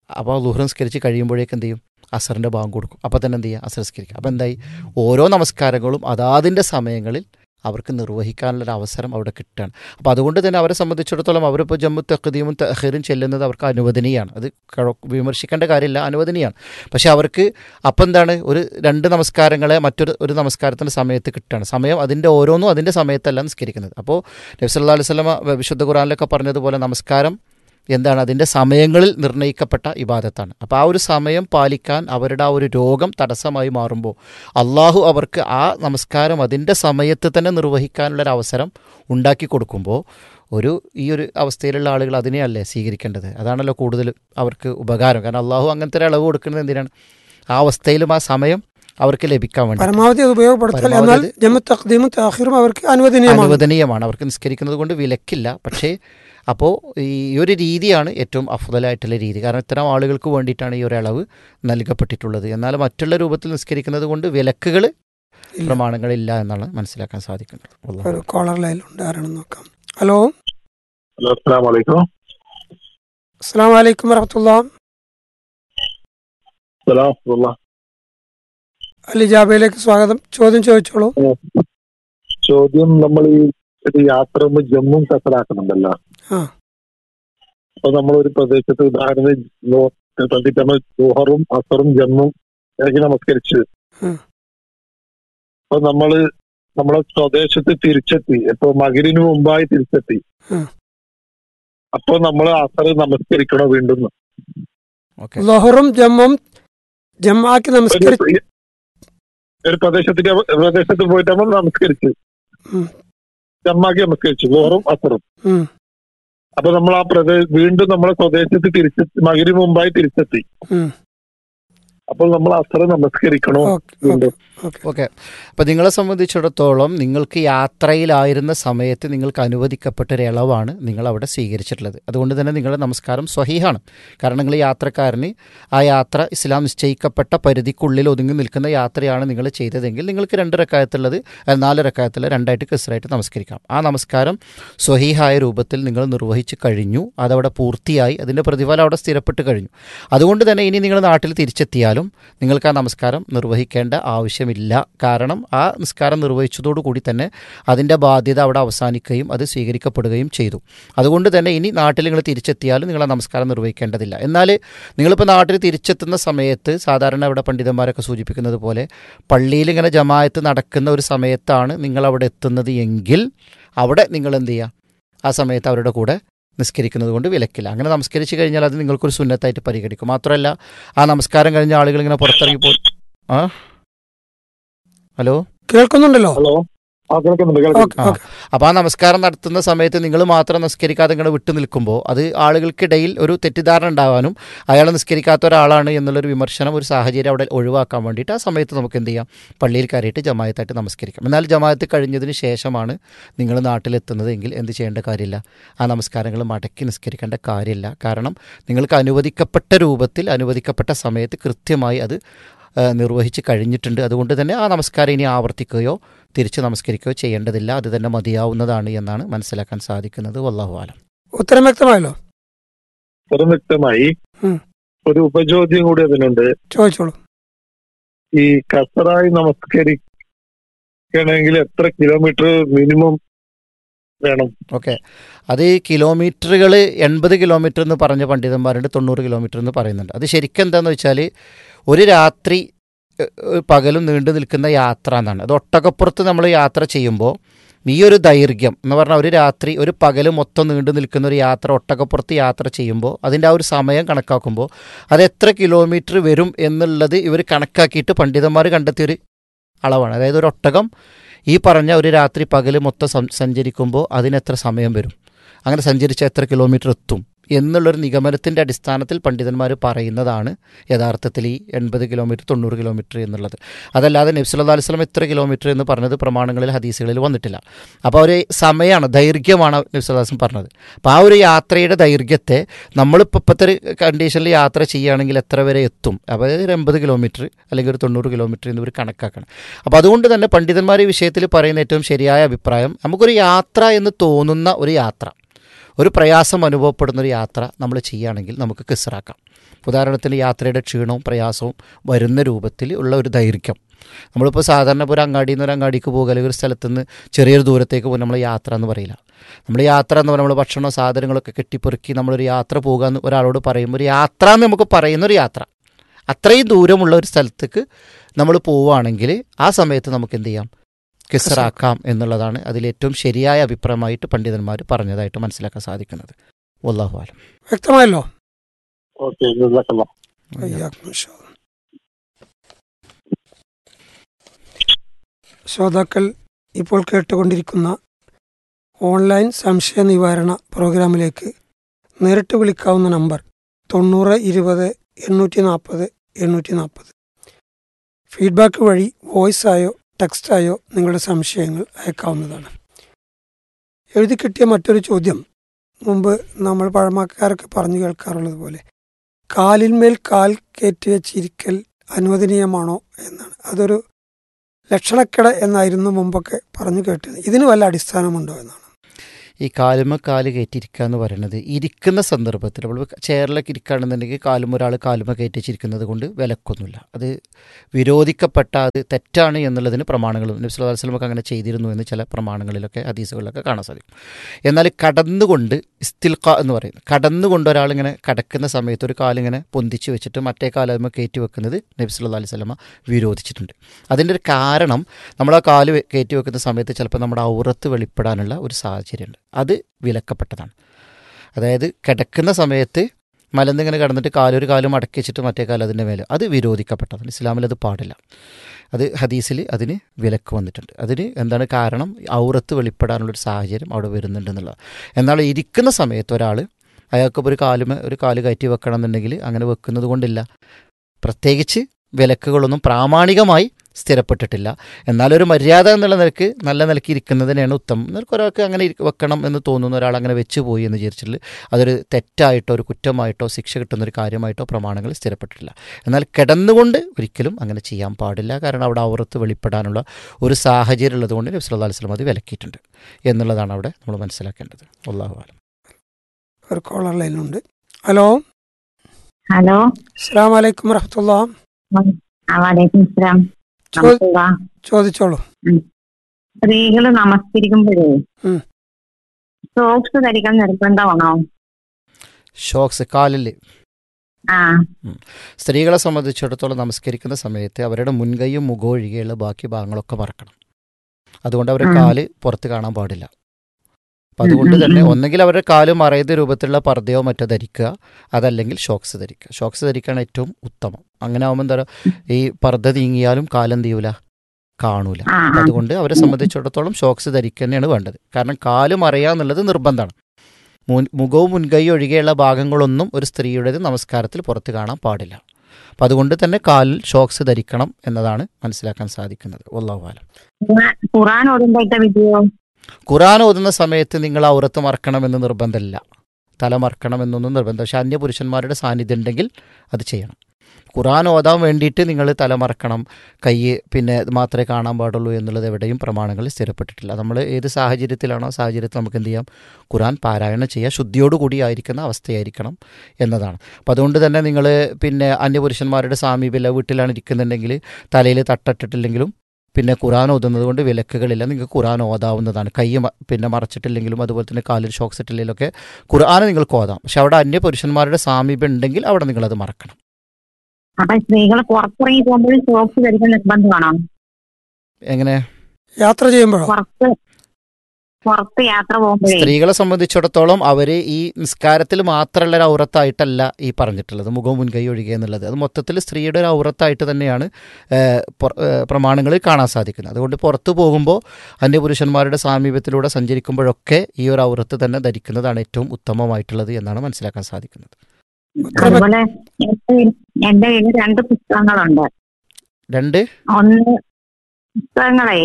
B: അപ്പോൾ ളുഹർ നിസ്കരിച്ച് കഴിയുമ്പോഴേക്ക് എന്ത് ചെയ്യും, അസറിൻ്റെ ബാങ്ക് കൊടുക്കും. അപ്പോൾ തന്നെ എന്ത് ചെയ്യുക, അസർ നിസ്കരിക്കുക. അപ്പോൾ എന്തായി, ഓരോ നമസ്കാരങ്ങളും അതാതിൻ്റെ സമയങ്ങളിൽ അവർക്ക് നിർവഹിക്കാനുള്ളൊരു അവസരം അവിടെ കിട്ടുകയാണ്. അപ്പോൾ അതുകൊണ്ട് തന്നെ അവരെ സംബന്ധിച്ചിടത്തോളം അവരിപ്പോൾ ജമ്മു തഖ്ദീമും തഅഖീറും ചെല്ലുന്നത് അവർക്ക് അനുവദനീയമാണ്. അത് വിമർശിക്കേണ്ട കാര്യമില്ല, അനുവദനീയമാണ്. പക്ഷേ അവർക്ക് അപ്പം എന്താണ്, ഒരു 2 നമസ്കാരങ്ങളെ ഒരു നമസ്കാരത്തിൻ്റെ സമയത്ത് കിട്ടുകയാണ്. സമയം അതിൻ്റെ ഓരോന്നും അതിൻ്റെ സമയത്തല്ല നിസ്കരിക്കുന്നത്. അപ്പോൾ നബി സല്ലല്ലാഹു അലൈഹി വസല്ലം വിശുദ്ധ ഖുർആനിലൊക്കെ പറഞ്ഞതുപോലെ നമസ്കാരം എന്താണ്, അതിൻ്റെ സമയങ്ങളിൽ നിർണ്ണയിക്കപ്പെട്ട ഇബാദത്താണ്. അപ്പോൾ ആ ഒരു സമയം പാലിക്കാൻ അവരുടെ ആ ഒരു രോഗം തടസ്സമായി മാറുമ്പോൾ അള്ളാഹു അവർക്ക് ആ നമസ്കാരം അതിൻ്റെ സമയത്ത് തന്നെ നിർവഹിക്കാനുള്ളൊരവസരം ഉണ്ടാക്കി കൊടുക്കുമ്പോൾ ഈ ഒരു അവസ്ഥയിലുള്ള ആളുകൾ അതിനെയല്ലേ സ്വീകരിക്കേണ്ടത്? അതാണല്ലോ കൂടുതൽ അവർക്ക് ഉപകാരം. കാരണം അള്ളാഹു അങ്ങനത്തെ ഒരു ഇളവ് കൊടുക്കുന്നത് എന്തിനാണ്, ആ അവസ്ഥയിലും ആ സമയം അവർക്ക് ലഭിക്കാൻ വേണ്ടി
A: പരമാവധി അത് ഉപയോഗപ്പെടുത്താൻ. എന്നാൽ ജമ്മു തഖ്ദീമും തഅഖീറും അവർക്ക്
B: അനുവദനീയമാണ്, അവർക്ക് നിസ്കരിക്കുന്നത് കൊണ്ട് വിലക്കില്ല. പക്ഷേ അപ്പോൾ ഈ ഒരു രീതിയാണ് ഏറ്റവും അഫ്ദലായിട്ടുള്ള രീതി. കാരണം ഇത്തരം ആളുകൾക്ക് വേണ്ടിയിട്ടാണ് ഈ ഒരു ഇളവ് നൽകപ്പെട്ടിട്ടുള്ളത്. എന്നാൽ മറ്റുള്ള രൂപത്തിൽ നിസ്കരിക്കുന്നത് കൊണ്ട് വിലക്കുകൾ, പ്രമാണങ്ങളില്ല എന്നാണ് മനസ്സിലാക്കാൻ സാധിക്കുന്നത്.
A: ഒരു കോളർ ലൈനിലുണ്ട്, ആരാണെന്ന് നോക്കാം. ഹലോ, അസ്സലാമു അലൈക്കും വറഹ്മത്തുള്ളാഹി. അൽ-ഇജാബയിലേക്ക് സ്വാഗതം. ചോദ്യം ചോദിച്ചോളൂ.
C: ചോദ്യം, നമ്മൾ ഈ യാത്ര ജമ്മു കസറാക്കുന്നുണ്ടല്ലോ. അപ്പൊ നമ്മളൊരു പ്രദേശത്ത് ഉദാഹരണം ജോഹറും അസറും ജമ്മും നമസ്കരിച്ച് അപ്പൊ നമ്മളെ സ്വദേശത്ത് തിരിച്ചെത്തി. ഇപ്പൊ മഗ്‌രിബിന് മുമ്പായി തിരിച്ചെത്തി. അപ്പൊ നമ്മള് അസർ നമസ്കരിക്കണോ വീണ്ടും?
A: ളുഹറും ജമ്മും ജമ്മാക്കി നമസ്കരിച്ച്
C: ഒരു പ്രദേശത്ത് പോയിട്ട് നമ്മൾ നമസ്കരിച്ചു, ജമ്മാക്കി നമസ്കരിച്ചു ളുഹറും അസറും. അപ്പൊ നമ്മൾ ആ വീണ്ടും നമ്മളെ സ്വദേശത്ത് തിരിച്ചെത്തി, മഗ്‌രിബിന് മുമ്പായി തിരിച്ചെത്തി. അപ്പോൾ നമ്മൾ അസർ നമസ്കരിക്കണോ?
B: ഓക്കെ. അപ്പോൾ നിങ്ങളെ സംബന്ധിച്ചിടത്തോളം നിങ്ങൾക്ക് യാത്രയിലായിരുന്ന സമയത്ത് നിങ്ങൾക്ക് അനുവദിക്കപ്പെട്ടൊരു ഇളവാണ് നിങ്ങൾ അവിടെ സ്വീകരിച്ചിട്ടുള്ളത്. അതുകൊണ്ട് തന്നെ നിങ്ങളുടെ നമസ്കാരം സ്വഹീഹാണ്. കാരണം നിങ്ങൾ യാത്രക്കാരന് ആ യാത്ര ഇസ്ലാം നിശ്ചയിക്കപ്പെട്ട പരിധിക്കുള്ളിൽ ഒതുങ്ങി നിൽക്കുന്ന യാത്രയാണ് നിങ്ങൾ ചെയ്തതെങ്കിൽ നിങ്ങൾക്ക് 2 റക്അത്തുള്ളത് 4 റക്അത്തുള്ള 2ആയിട്ട് കസ്റായിട്ട് നമസ്കരിക്കാം. ആ നമസ്കാരം സ്വഹീഹായ രൂപത്തിൽ നിങ്ങൾ നിർവഹിച്ച് കഴിഞ്ഞു, അതവിടെ പൂർത്തിയായി, അതിൻ്റെ പ്രതിഫലം അവിടെ സ്ഥിരപ്പെട്ട് കഴിഞ്ഞു. അതുകൊണ്ട് തന്നെ ഇനി നിങ്ങൾ നാട്ടിൽ തിരിച്ചെത്തിയാലും നിങ്ങൾക്ക് ആ നമസ്കാരം നിർവഹിക്കേണ്ട ആവശ്യമില്ല. കാരണം ആ നിസ്കാരം നിർവഹിച്ചതോടുകൂടി തന്നെ അതിൻ്റെ ബാധ്യത അവിടെ അവസാനിക്കുകയും അത് സ്വീകരിക്കപ്പെടുകയും ചെയ്തു. അതുകൊണ്ട് തന്നെ ഇനി നാട്ടിൽ നിങ്ങൾ തിരിച്ചെത്തിയാലും നിങ്ങൾ ആ നമസ്കാരം നിർവഹിക്കേണ്ടതില്ല. എന്നാൽ നിങ്ങളിപ്പോൾ നാട്ടിൽ തിരിച്ചെത്തുന്ന സമയത്ത് സാധാരണ അവിടെ പണ്ഡിതന്മാരൊക്കെ സൂചിപ്പിക്കുന്നത് പോലെ പള്ളിയിൽ ഇങ്ങനെ ജമാഅത്ത് നടക്കുന്ന ഒരു സമയത്താണ് നിങ്ങളവിടെ എത്തുന്നത് എങ്കിൽ അവിടെ നിങ്ങൾ എന്ത് ചെയ്യുക, ആ സമയത്ത് അവരുടെ കൂടെ നിസ്കരിക്കുന്നത് കൊണ്ട് വിലക്കില്ല. അങ്ങനെ നമസ്കരിച്ച് കഴിഞ്ഞാൽ അത് നിങ്ങൾക്കൊരു സുന്നത്തായിട്ട് പരിഗണിക്കും. മാത്രമല്ല ആ നമസ്കാരം കഴിഞ്ഞ ആളുകൾ ഇങ്ങനെ പുറത്തിറങ്ങി പോയി. ഹലോ,
A: കേൾക്കുന്നുണ്ടല്ലോ?
B: അപ്പോൾ ആ നമസ്കാരം നടത്തുന്ന സമയത്ത് നിങ്ങൾ മാത്രം നിസ്കരിക്കാതെ ഇങ്ങനെ വിട്ടു നിൽക്കുമ്പോൾ അത് ആളുകൾക്കിടയിൽ ഒരു തെറ്റിദ്ധാരണ ഉണ്ടാകാനും അയാൾ നിസ്കരിക്കാത്ത ഒരാളാണ് എന്നുള്ളൊരു വിമർശനം, ഒരു സാഹചര്യം അവിടെ ഒഴിവാക്കാൻ വേണ്ടിയിട്ട് ആ സമയത്ത് നമുക്ക് എന്ത് ചെയ്യാം, പള്ളിയിൽ കയറിയിട്ട് ജമാഅത്തായിട്ട് നമസ്കരിക്കാം. എന്നാൽ ജമാഅത്ത് കഴിഞ്ഞതിന് ശേഷമാണ് നിങ്ങൾ നാട്ടിലെത്തുന്നത് എങ്കിൽ എന്ത് ചെയ്യേണ്ട കാര്യമില്ല, ആ നമസ്കാരങ്ങൾ മടക്കി നിസ്കരിക്കേണ്ട കാര്യമില്ല. കാരണം നിങ്ങൾക്ക് അനുവദിക്കപ്പെട്ട രൂപത്തിൽ അനുവദിക്കപ്പെട്ട സമയത്ത് കൃത്യമായി അത് നിർവഹിച്ച് കഴിഞ്ഞിട്ടുണ്ട്. അതുകൊണ്ട് തന്നെ ആ നമസ്കാരം ഇനി ആവർത്തിക്കുകയോ തിരിച്ച് നമസ്കരിക്കുകയോ ചെയ്യേണ്ടതില്ല, അത് തന്നെ മതിയാവുന്നതാണ് എന്നാണ് മനസ്സിലാക്കാൻ സാധിക്കുന്നത്. വല്ലാഹു ആലം.
A: ഉത്തരം വ്യക്തമായല്ലോ?
C: ഉത്തരം വ്യക്തമായി. ഒരു ഉപചോദ്യം കൂടി അതിനുണ്ട്,
A: ചോദിച്ചോളൂ.
C: ഈ കസറായി നമസ്കരിക്കണമെങ്കിൽ എത്ര കിലോമീറ്റർ മിനിമം വേണം?
B: ഓക്കെ, അത് കിലോമീറ്ററുകൾ 80 കിലോമീറ്റർ എന്ന് പറഞ്ഞ പണ്ഡിതന്മാരുണ്ട്, 90 കിലോമീറ്റർ എന്ന് പറയുന്നുണ്ട്. അത് ശരിക്കും എന്താണെന്ന് വെച്ചാൽ ഒരു രാത്രി പകലും നീണ്ടു നിൽക്കുന്ന യാത്ര എന്നാണ്. അത് ഒട്ടകപ്പുറത്ത് നമ്മൾ യാത്ര ചെയ്യുമ്പോൾ ഈ ഒരു ദൈർഘ്യം എന്ന് പറഞ്ഞാൽ ഒരു രാത്രി ഒരു പകൽ മൊത്തം നീണ്ടു നിൽക്കുന്ന ഒരു യാത്ര ഒട്ടകപ്പുറത്ത് യാത്ര ചെയ്യുമ്പോൾ അതിൻ്റെ ആ ഒരു സമയം കണക്കാക്കുമ്പോൾ അത് എത്ര കിലോമീറ്റർ വരും എന്നുള്ളത് ഇവർ കണക്കാക്കിയിട്ട് പണ്ഡിതന്മാർ കണ്ടെത്തിയൊരു അളവാണ്. അതായത് ഒരു ഒട്ടകം ഈ പറഞ്ഞ ഒരു രാത്രി പകൽ മൊത്തം സഞ്ചരിക്കുമ്പോൾ അതിനെത്ര സമയം വരും, അങ്ങനെ സഞ്ചരിച്ച എത്ര കിലോമീറ്റർ എത്തും എന്നുള്ളൊരു നിഗമനത്തിൻ്റെ അടിസ്ഥാനത്തിൽ പണ്ഡിതന്മാർ പറയുന്നതാണ് യഥാർത്ഥത്തിൽ ഈ 80 കിലോമീറ്റർ 90 കിലോമീറ്റർ എന്നുള്ളത്. അതല്ലാതെ നബി സല്ലല്ലാഹു അലൈഹി വസല്ലം എത്ര കിലോമീറ്റർ എന്ന് പറഞ്ഞത് പ്രമാണങ്ങളിൽ ഹദീസുകളിൽ വന്നിട്ടില്ല. അപ്പോൾ ഒരു സമയമാണ്, ദൈർഘ്യമാണ് നബി സല്ലല്ലാഹു അലൈഹി വസല്ലം പറഞ്ഞത്. അപ്പോൾ ആ ഒരു യാത്രയുടെ ദൈർഘ്യത്തെ നമ്മളിപ്പോൾ ഇപ്പോഴത്തെ ഒരു കണ്ടീഷനിൽ യാത്ര ചെയ്യുകയാണെങ്കിൽ എത്ര വരെ എത്തും, അപ്പോൾ ഒരു 80 കിലോമീറ്റർ അല്ലെങ്കിൽ ഒരു 90 കിലോമീറ്റർ എന്നിവർ കണക്കാക്കണം. അപ്പോൾ അതുകൊണ്ട് തന്നെ പണ്ഡിതന്മാർ ഈ വിഷയത്തിൽ പറയുന്ന ഏറ്റവും ശരിയായ അഭിപ്രായം, നമുക്കൊരു യാത്ര എന്ന് തോന്നുന്ന ഒരു യാത്ര, ഒരു പ്രയാസം അനുഭവപ്പെടുന്നൊരു യാത്ര നമ്മൾ ചെയ്യുകയാണെങ്കിൽ നമുക്ക് കിസ്റാക്കാം. ഉദാഹരണത്തിന് യാത്രയുടെ ക്ഷീണവും പ്രയാസവും വരുന്ന രൂപത്തിൽ ഉള്ള ഒരു ദൈർഘ്യം. നമ്മളിപ്പോൾ സാധാരണ ഇപ്പോൾ ഒരു അങ്ങാടിയിൽ നിന്ന് ഒരു അങ്ങാടിക്ക് പോകുക, അല്ലെങ്കിൽ ഒരു സ്ഥലത്ത് നിന്ന് ചെറിയൊരു ദൂരത്തേക്ക് പോകും, നമ്മൾ യാത്ര എന്ന് പറയില്ല. നമ്മൾ യാത്ര എന്ന് പറഞ്ഞാൽ നമ്മൾ ഭക്ഷണവും സാധനങ്ങളൊക്കെ കെട്ടിപ്പെറുക്കി നമ്മളൊരു യാത്ര പോകുക എന്ന് ഒരാളോട് പറയുമ്പോൾ ഒരു യാത്ര എന്ന് നമുക്ക് പറയുന്നൊരു യാത്ര, അത്രയും ദൂരമുള്ള ഒരു സ്ഥലത്തേക്ക് നമ്മൾ പോവുകയാണെങ്കിൽ ആ സമയത്ത് നമുക്ക് എന്ത് ചെയ്യാം, കിസറാക്കാം എന്നുള്ളതാണ് അതിലേറ്റവും ശരിയായ അഭിപ്രായമായിട്ട് പണ്ഡിതന്മാർ പറഞ്ഞതായിട്ട് മനസ്സിലാക്കാൻ സാധിക്കുന്നത്. വല്ലാഹു അലം.
A: വ്യക്തമായല്ലോ.
C: ഓക്കെ,
A: ശ്രോതാക്കൾ ഇപ്പോൾ കേട്ടുകൊണ്ടിരിക്കുന്ന ഓൺലൈൻ സംശയ നിവാരണ പ്രോഗ്രാമിലേക്ക് നേരിട്ട് വിളിക്കാവുന്ന നമ്പർ 9020 ഫീഡ്ബാക്ക് വഴി വോയിസായോ ടെക്സ്റ്റായോ നിങ്ങളുടെ സംശയങ്ങൾ അയക്കാവുന്നതാണ്. എഴുതി കിട്ടിയ മറ്റൊരു ചോദ്യം, മുമ്പ് നമ്മൾ പഴമക്കാരൊക്കെ പറഞ്ഞു കേൾക്കാറുള്ളത് പോലെ കാലിന്മേൽ കാൽ കയറ്റി വെച്ചിരിക്കൽ അനുവദനീയമാണോ എന്നാണ്. അതൊരു ലക്ഷണക്കേട് എന്നായിരുന്നു മുമ്പൊക്കെ പറഞ്ഞു കേട്ടത്. ഇതിന് വല്ല അടിസ്ഥാനമുണ്ടോ എന്നാണ്.
B: ഈ കാലുമ കാല് കയറ്റിയിരിക്കുക എന്ന് പറയുന്നത് ഇരിക്കുന്ന സന്ദർഭത്തിൽ നമ്മൾ ചെയറിലൊക്കെ ഇരിക്കുകയാണെന്നുണ്ടെങ്കിൽ കാലും ഒരാൾ കാലുമ കയറ്റിച്ചിരിക്കുന്നത് കൊണ്ട് വിലക്കൊന്നുമില്ല. അത് വിരോധിക്കപ്പെട്ട അത് തെറ്റാണ് എന്നുള്ളതിന് പ്രമാണങ്ങളും നബി സല്ലല്ലാഹു അലൈഹി വസല്ലം അങ്ങനെ ചെയ്തിരുന്നു എന്ന് ചില പ്രമാണങ്ങളിലൊക്കെ ഹദീസുകളിലൊക്കെ കാണാൻ സാധിക്കും. എന്നാൽ കടന്നുകൊണ്ട് ഇസ്തിൽഖ എന്ന് പറയുന്നത്, കടന്നുകൊണ്ട് ഒരാളിങ്ങനെ കടക്കുന്ന സമയത്ത് ഒരു കാലിങ്ങനെ പൊന്തിച്ച് വെച്ചിട്ട് മറ്റേ കാലുമ കയറ്റി വെക്കുന്നത് നബി സല്ലല്ലാഹു അലൈഹി വസല്ലം വിരോധിച്ചിട്ടുണ്ട്. അതിൻ്റെ ഒരു കാരണം, നമ്മൾ ആ കാല് കയറ്റി വെക്കുന്ന സമയത്ത് ചിലപ്പോൾ നമ്മുടെ ഔറത്ത് വെളിപ്പെടാനുള്ള ഒരു സാഹചര്യമുണ്ട്. അത് വിലക്കപ്പെട്ടതാണ്. അതായത് കിടക്കുന്ന സമയത്ത് മലന്നിങ്ങനെ കിടന്നിട്ട് കാലൊരു കാലും അടക്കി വെച്ചിട്ട് മറ്റേ കാലം അതിൻ്റെ മേലെ, അത് വിരോധിക്കപ്പെട്ടതാണ്. ഇസ്ലാമിൽ അത് പാടില്ല. അത് ഹദീസിൽ അതിന് വിലക്ക് വന്നിട്ടുണ്ട്. അതിന് എന്താണ് കാരണം, ഔറത്ത് വെളിപ്പെടാനുള്ളൊരു സാഹചര്യം അവിടെ വരുന്നുണ്ടെന്നുള്ളത്. എന്നാൽ ഇരിക്കുന്ന സമയത്ത് ഒരാൾ അയാൾക്കിപ്പോൾ ഒരു കാല് കയറ്റി വെക്കണം എന്നുണ്ടെങ്കിൽ അങ്ങനെ വെക്കുന്നത് കൊണ്ടില്ല. പ്രത്യേകിച്ച് വിലക്കുകളൊന്നും പ്രാമാണികമായി സ്ഥിരപ്പെട്ടിട്ടില്ല. എന്നാലൊരു മര്യാദ എന്നുള്ള നിലക്ക് നല്ല നിലയ്ക്ക് ഇരിക്കുന്നതിനാണ് ഉത്തമം. നിനക്ക് ഒരാൾക്ക് അങ്ങനെ വെക്കണം എന്ന് തോന്നുന്ന ഒരാൾ അങ്ങനെ വെച്ച് പോയി എന്ന് വിചാരിച്ചിട്ട് അതൊരു തെറ്റായിട്ടോ ഒരു കുറ്റമായിട്ടോ ശിക്ഷ കിട്ടുന്നൊരു കാര്യമായിട്ടോ പ്രമാണങ്ങൾ സ്ഥിരപ്പെട്ടിട്ടില്ല. എന്നാൽ കിടന്നുകൊണ്ട് ഒരിക്കലും അങ്ങനെ ചെയ്യാൻ പാടില്ല. കാരണം അവിടെ ഔറത്ത് വെളിപ്പെടാനുള്ള ഒരു സാഹചര്യം ഉള്ളതുകൊണ്ട് നബി സല്ലല്ലാഹു അലൈഹി വസല്ലം അത് വിലക്കിയിട്ടുണ്ട് എന്നുള്ളതാണ് അവിടെ നമ്മൾ മനസ്സിലാക്കേണ്ടത്. അല്ലാഹു അലം.
A: ഒരു കോളർ ലൈനുണ്ട്. ഹലോ
D: ഹലോ,
A: അസ്സലാമു അലൈക്കും വറഹ്മത്തുള്ളാഹി.
D: വലൈക്കും സലാം.
A: ചോദിച്ചോളൂ.
D: സ്ത്രീകള് നമസ്കരിക്കുമ്പോഴേ സോക്സ് ധരിക്കാൻ നിർബന്ധമാണോ?
B: ഷോക്സ് കാലിൽ
D: ആ,
B: സ്ത്രീകളെ സംബന്ധിച്ചിടത്തോളം നമസ്കരിക്കുന്ന സമയത്ത് അവരുടെ മുൻകൈയും മുഖവും ഒഴികെയുള്ള ബാക്കി ഭാഗങ്ങളൊക്കെ മറക്കണം. അതുകൊണ്ട് അവരുടെ കാല് പുറത്ത് കാണാൻ പാടില്ല. അപ്പം അതുകൊണ്ട് തന്നെ ഒന്നെങ്കിൽ അവരുടെ കാല് മറയുന്ന രൂപത്തിലുള്ള പർദ്ദയോ മറ്റോ ധരിക്കുക, അതല്ലെങ്കിൽ ഷോക്സ് ധരിക്കുക. ഷോക്സ് ധരിക്കുകയാണ് ഏറ്റവും ഉത്തമം. അങ്ങനെ ആകുമ്പോൾ എന്താ പറയുക, ഈ പർദ്ദ നീങ്ങിയാലും കാലെന്ത് ചെയ്യൂല, കാണൂല. അതുകൊണ്ട് അവരെ സംബന്ധിച്ചിടത്തോളം ഷോക്സ് ധരിക്കുക തന്നെയാണ് വേണ്ടത്. കാരണം കാല് മറയുക എന്നുള്ളത് നിർബന്ധമാണ്. മുഖവും മുൻകൈയും ഒഴികെയുള്ള ഭാഗങ്ങളൊന്നും ഒരു സ്ത്രീയുടേത് നമസ്കാരത്തിൽ പുറത്ത് കാണാൻ പാടില്ല. അപ്പം അതുകൊണ്ട് തന്നെ കാലിൽ ഷോക്സ് ധരിക്കണം എന്നതാണ് മനസ്സിലാക്കാൻ സാധിക്കുന്നത്. വല്ലാഹു അലം.
D: ഖുർആൻ ഓതുമ്പോഴത്തെ വിധിയോ?
B: ഖുർആൻ ഓതുന്ന സമയത്ത് നിങ്ങൾ ഔറത്ത് മറക്കണമെന്ന് നിർബന്ധമില്ല, തല മറക്കണമെന്നൊന്നും നിർബന്ധം. പക്ഷെ അന്യപുരുഷന്മാരുടെ സാന്നിധ്യം ഉണ്ടെങ്കിൽ അത് ചെയ്യണം. ഖുർആൻ ഓതാൻ വേണ്ടിയിട്ട് നിങ്ങൾ തല മറക്കണം, കൈ പിന്നെ മാത്രമേ കാണാൻ പാടുള്ളൂ എന്നുള്ളത് എവിടെയും പ്രമാണങ്ങളിൽ സ്ഥിരപ്പെട്ടിട്ടില്ല. നമ്മൾ ഏത് സാഹചര്യത്തിലാണോ സാഹചര്യത്തിൽ നമുക്ക് എന്ത് ചെയ്യാം, ഖുർആൻ പാരായണം ചെയ്യുക, ശുദ്ധിയോടുകൂടി ആയിരിക്കുന്ന അവസ്ഥയായിരിക്കണം എന്നതാണ്. അപ്പോൾ അതുകൊണ്ട് തന്നെ നിങ്ങൾ പിന്നെ അന്യപുരുഷന്മാരുടെ സാമീപ്യമില്ല, വീട്ടിലാണ് ഇരിക്കുന്നുണ്ടെങ്കിൽ തലയിൽ തട്ടിട്ടില്ലെങ്കിലും പിന്നെ ഖുർആൻ ഓതുന്നത് കൊണ്ട് വിലക്കുകളില്ല. നിങ്ങൾക്ക് ഖുർആൻ ഓതാവുന്നതാണ്. കൈ പിന്നെ മറച്ചിട്ടില്ലെങ്കിലും അതുപോലെ തന്നെ കാലിൽ ഷോക്സ് ഇട്ടില്ലെങ്കിലൊക്കെ ഖുർആൻ നിങ്ങൾക്ക് ഓതാം. പക്ഷെ അവിടെ അന്യപുരുഷന്മാരുടെ സാമീപ്യം ഉണ്ടെങ്കിൽ അവിടെ നിങ്ങളത് മറക്കണം.
D: അപ്പൊ സ്ത്രീകൾ പുറത്തിറങ്ങി പോകുമ്പോൾ ഷോക്സ് ധരിക്കാൻ നിർബന്ധമാണോ?
B: എങ്ങനെ?
A: യാത്ര ചെയ്യുമ്പോഴോ?
D: പുറത്ത് യാത്ര പോകുമ്പോഴേ
B: സ്ത്രീകളെ സംബന്ധിച്ചിടത്തോളം അവർ ഈ നിസ്കാരത്തിൽ മാത്രമുള്ള ഒരു ഔറത്തായിട്ടല്ല ഈ പറഞ്ഞിട്ടുള്ളത്, മുഖവും മുൻകൈ ഒഴികെ എന്നുള്ളത്. അത് മൊത്തത്തിൽ സ്ത്രീയുടെ ഒരു ഔറത്തായിട്ട് തന്നെയാണ് പ്രമാണങ്ങളിൽ കാണാൻ സാധിക്കുന്നത്. അതുകൊണ്ട് പുറത്തു പോകുമ്പോൾ അന്യപുരുഷന്മാരുടെ സാമീപ്യത്തിലൂടെ സഞ്ചരിക്കുമ്പോഴൊക്കെ ഈ ഒരു ഔറത്ത് തന്നെ ധരിക്കുന്നതാണ് ഏറ്റവും ഉത്തമമായിട്ടുള്ളത് എന്നാണ് മനസ്സിലാക്കാൻ സാധിക്കുന്നത്.
D: അതുപോലെ എന്റെ കയ്യിൽ 2 പുസ്തകങ്ങളുണ്ട്. ഒന്ന് പുസ്തകങ്ങളെ